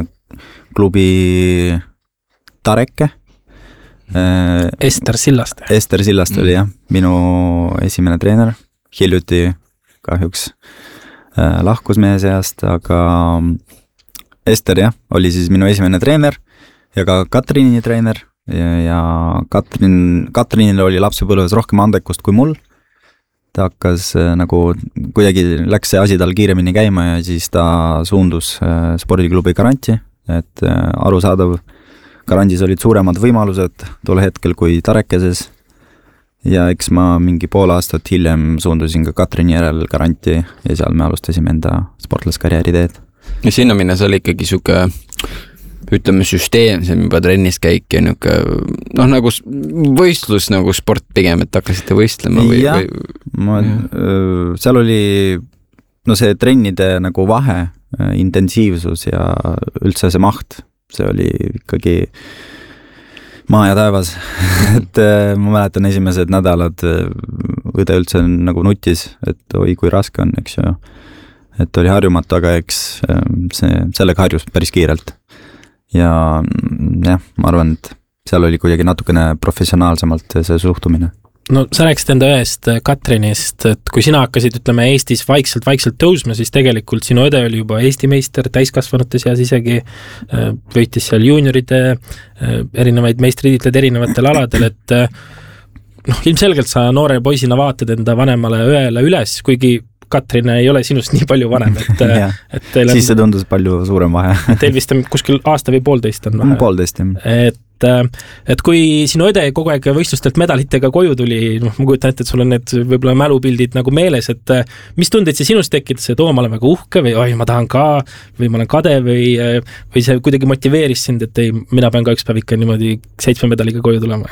klubi Tareke. Ester Sillaste. Ester Sillaste oli jah, minu esimene treener, hiljuti kahjuks lahkus meie seast, aga Ester jah, oli siis minu esimene treener ja ka Katrini treener. Ja, ja Katrin, Katrinil oli lapsepõlves rohkem andekust kui mul. Ta hakkas nagu, kuidagi läks see asi tal kiiremini käima ja siis ta suundus spordiklubi Garanti, et arusaadav, Garantis olid suuremad võimalused tol hetkel kui Tarekeses ja eks ma mingi pool aastat hiljem suundusin ka Katrini järel Garanti ja seal me alustasime enda sportlaskarjääri teed. Ja sinna minnes oli ikkagi suke ütleme süsteemsem juba trennis käik ja niuke, noh nagu võistlus nagu sport pigem, et hakkasite võistlema või? Jah, või... Ma, seal oli no see trennide nagu vahe, intensiivsus ja üldse see maht, see oli ikkagi maa ja taevas. Et ma mäletan esimesed nädalad õde üldse nagu nutis, et oi kui raske on, eks ju. Et oli harjumatu, aga eks see, sellega harjus päris kiirelt. Ja jah, ma arvan, et seal oli kuidagi natukene professionaalsemalt see suhtumine. No sa rääkisid enda ühest Katrinist, et kui sina hakkasid, ütleme, Eestis vaikselt-vaikselt tõusma, siis tegelikult sinu õde oli juba Eesti meister täiskasvanute seas isegi, võitis seal juunioride erinevaid meistritiitleid erinevatel aladel, et noh, ilmselgelt sa noore poisina vaatad enda vanemale õele üles, kuigi Katrin ei ole sinust nii palju vanem, et, et teil on, siis see tundus palju suurem vahe. Teil vist on kuskil aasta või poolteist on vahe. Poolteist, jah. Et, et kui sinu õde kogu aeg võistlustelt medalitega koju tuli, noh, ma kujutan ette, et sul on need võib-olla mälupildid nagu meeles, et mis tundeid see sinust tekitas, et oo, ma olen väga uhke või oi, ma tahan ka või ma olen kade või, või see kuidagi motiveeris sind, et ei, mina pean ka üks päev ikka niimoodi seitsme medaliga koju tulema?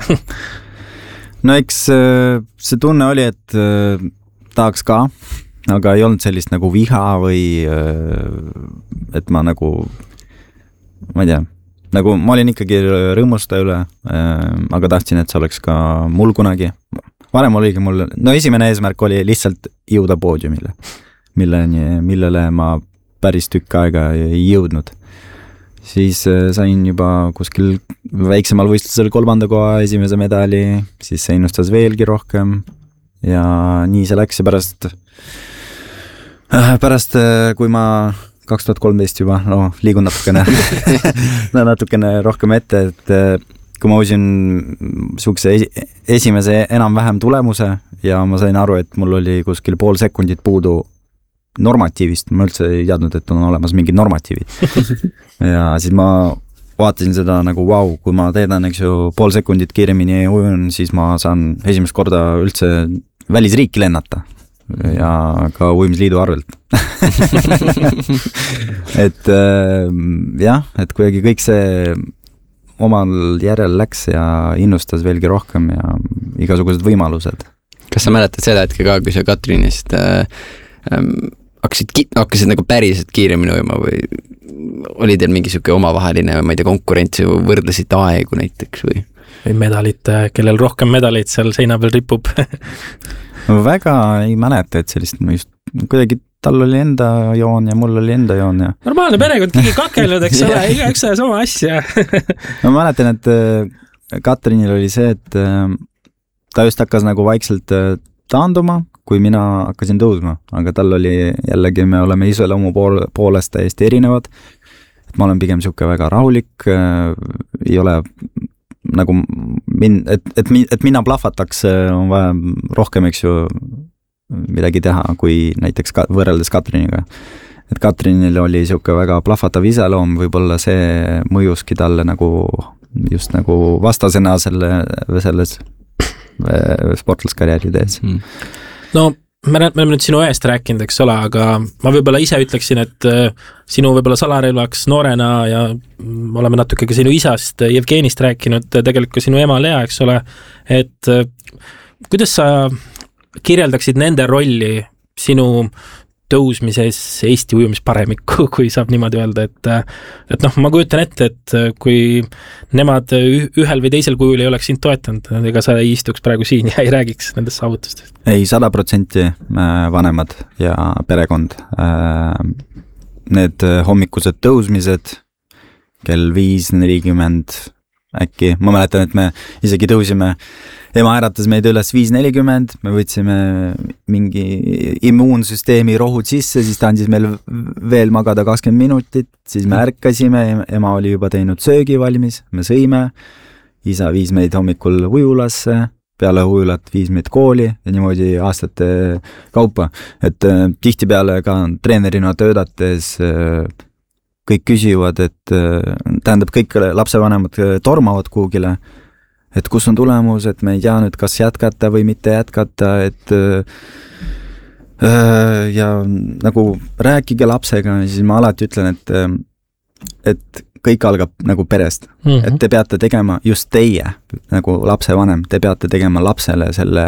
No eks see tunne oli, et tahaks ka, aga ei olnud sellist nagu viha või et ma nagu, ma ei tea, nagu ma olin ikkagi rõõmusta üle, aga tahtsin, et see oleks ka mul kunagi. Varem oligi mul, no esimene eesmärk oli lihtsalt jõuda poodiumile, milleni, millele ma päris tükk aega ei jõudnud. Siis sain juba kuskil väiksemal võistlusel kolmanda koha esimese medali, siis see innustas veelgi rohkem ja nii see läks ja pärast Pärast, kui ma kaks tuhat kolmteist juba no, liigun natukene, natukene rohkem ette, et kui ma usin siukse esimese enam-vähem tulemuse ja ma sain aru, et mul oli kuskil pool sekundit puudu normatiivist, ma üldse ei teadnud, et on olemas mingid normatiivid. Ja siis ma vaatasin seda nagu vau, kui ma teedan, eks ju, pool sekundit kiiremini ujun, siis ma saan esimest korda üldse välisriiki lennata ja ka ujumisliidu arvelt. et jah, et kuidagi kõik see omal järel läks ja innustas veelgi rohkem ja igasugused võimalused. Kas sa mäletad seda hetke ka, kui sa Katrinist äh, ähm, hakkasid, hakkasid nagu päriselt kiiremini ujuma või oli teil mingi siuke omavaheline, ma ei tea, konkurentsi või võrdlesid aegu näiteks või? Või medalit, kellel rohkem medaleid seal seina peal ripub. Väga ei mäleta, et sellist ma just kuidagi tal oli enda joon ja mul oli enda joon ja normaalne perekond, keegi kakelnud, eks ole, igaüks ajas oma asja. Ma mäletan, et Katrinil oli see, et ta just hakkas nagu vaikselt taanduma, kui mina hakkasin tõusma, aga tal oli jällegi, me oleme iseloomu pool, poolest täiesti erinevad, et ma olen pigem siuke väga rahulik, ei ole nagu min, et, et, et mina plahvataks, on vaja rohkem, eks ju, midagi teha, kui näiteks ka, võrreldes Katriniga. Et Katrinil oli siuke väga plahvatav iseloom, võib-olla see mõjuski talle nagu just nagu vastasena selle, selles sportlaskarjääri tees. Hmm. No, me oleme nüüd sinu eest rääkinud, eks ole, aga ma võib-olla ise ütleksin, et sinu võib-olla salarelvaks noorena ja oleme natuke ka sinu isast Jevgenist rääkinud, tegelikult sinu ema Lea, eks ole, et kuidas sa kirjeldaksid nende rolli sinu tõusmises Eesti ujumisparemikku, kui saab niimoodi öelda, et, et noh, ma kujutan ette, et kui nemad ühel või teisel kujul ei oleks sind toetanud, ega sa ei istuks praegu siin ja ei räägiks nendest saavutustest. Ei, sada protsenti vanemad ja perekond. Need hommikused tõusmised, kell viis nelikümmend äkki, ma mäletan, et me isegi tõusime, ema äratas meid üles viis nelikümmend, me võtsime mingi immuunsüsteemi rohud sisse, siis ta andis meil veel magada kakskümmend minutit, siis me ärkasime, ema oli juba teinud söögi valmis, me sõime, isa viis meid hommikul ujulasse, peale ujulat viis meid kooli ja niimoodi aastate kaupa, et äh, tihtipeale ka treenerina töödates äh, kõik küsivad, et äh, tähendab kõik lapsevanemad tormavad kuhugile, et kus on tulemus, et me ei tea nüüd, kas jätkata või mitte jätkata, et äh, ja nagu rääkige lapsega, siis ma alati ütlen, et et kõik algab nagu perest, mm-hmm. et te peate tegema just teie, nagu lapsevanem, te peate tegema lapsele selle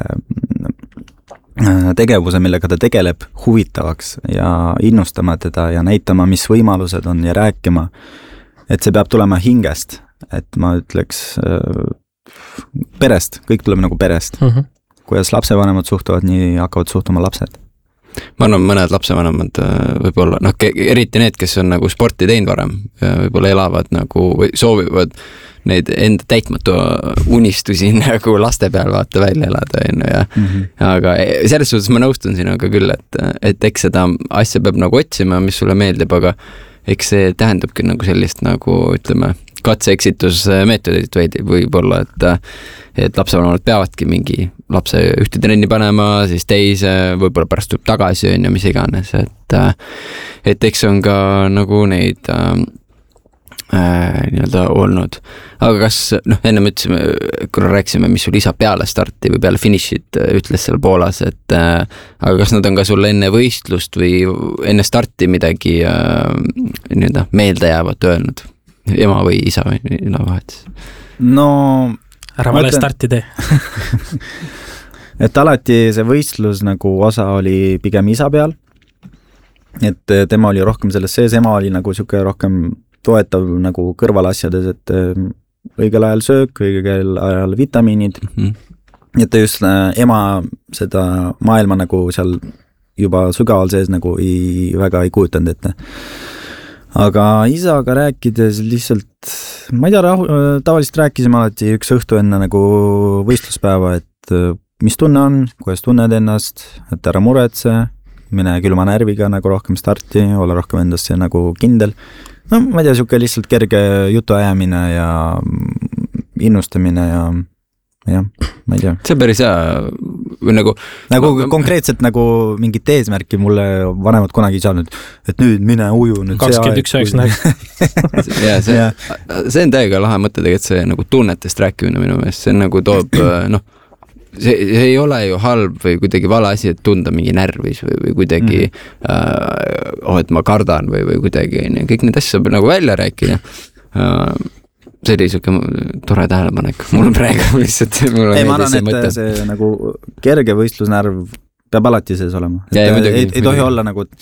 tegevuse, millega ta tegeleb, huvitavaks ja innustama teda ja näitama, mis võimalused on ja rääkima, et see peab tulema hingest, et ma ütleks äh, perest, kõik tuleb nagu perest. Mm-hmm. Kuidas lapsevanemad suhtuvad, nii hakkavad suhtuma lapsed. Ma arvan, mõned lapsevanemad võib-olla, noh, eriti need, kes on nagu sporti teinud varem, võib-olla elavad nagu või soovivad neid enda täitmatu unistusi nagu laste peal vaata välja elada, ja mm-hmm. aga selles suhtes ma nõustun sinuga küll, et, et eks seda asja peab nagu otsima, mis sulle meeldib, aga eks see tähendabki nagu sellist nagu, ütleme, katse-eksitusmeetodit veidi võib-olla, et, et lapsevanemad peavadki mingi lapse ühte trenni panema, siis teise, võib-olla pärast tuleb tagasi on ja mis iganes, et, et eks on ka nagu neid äh, nii-öelda olnud. Aga kas, noh, enne me ütlesime, kui rääksime, mis sul isa peale starti või peale finišit ütles seal Poolas, et äh, aga kas nad on ka sulle enne võistlust või enne starti midagi äh, nii-öelda meelde jäävat öelnud? Ema või isa või ilavahetus? No ära vale starti tee. et alati see võistlus nagu osa oli pigem isa peal, et tema oli rohkem selles sees, ema oli nagu siuke rohkem toetav nagu kõrvalasjades, et õigel ajal söök, õigel ajal vitamiinid, mm-hmm. et just ema seda maailma nagu seal juba sügaval sees nagu ei, väga ei kujutanud ette. Aga isaga rääkides lihtsalt, ma ei tea, rahu, tavaliselt rääkisime alati üks õhtu enne nagu võistluspäeva, et mis tunne on, kuidas tunned ennast, et ära muretse, mine külma närviga nagu rohkem starti, ole rohkem endasse nagu kindel. No ma ei tea, siuke lihtsalt kerge jutu ajamine ja innustamine ja jah, ma ei tea. See on päris hea või nagu nagu ma, konkreetselt nagu mingit eesmärki mulle vanemad kunagi ei saanud, et nüüd mine uju nüüd kakskümmend üks üheksakümmend ja see, see on täiega lahe mõte tegelikult see nagu tunnetest rääkimine minu meelest, see nagu toob noh, see, see ei ole ju halb või kuidagi vale asi, et tunda mingi närvis või, või kuidagi mm. äh, oh, et ma kardan või, või kuidagi kõik need asjad saab nagu välja rääkida äh, see oli siuke tore tähelepanek. Mul on praegu lihtsalt mul on ei, ma arvan, et mõte. See nagu kerge võistlusnärv peab alati sees olema. Ja, et, muidugi, ei, ei tohi olla nagu,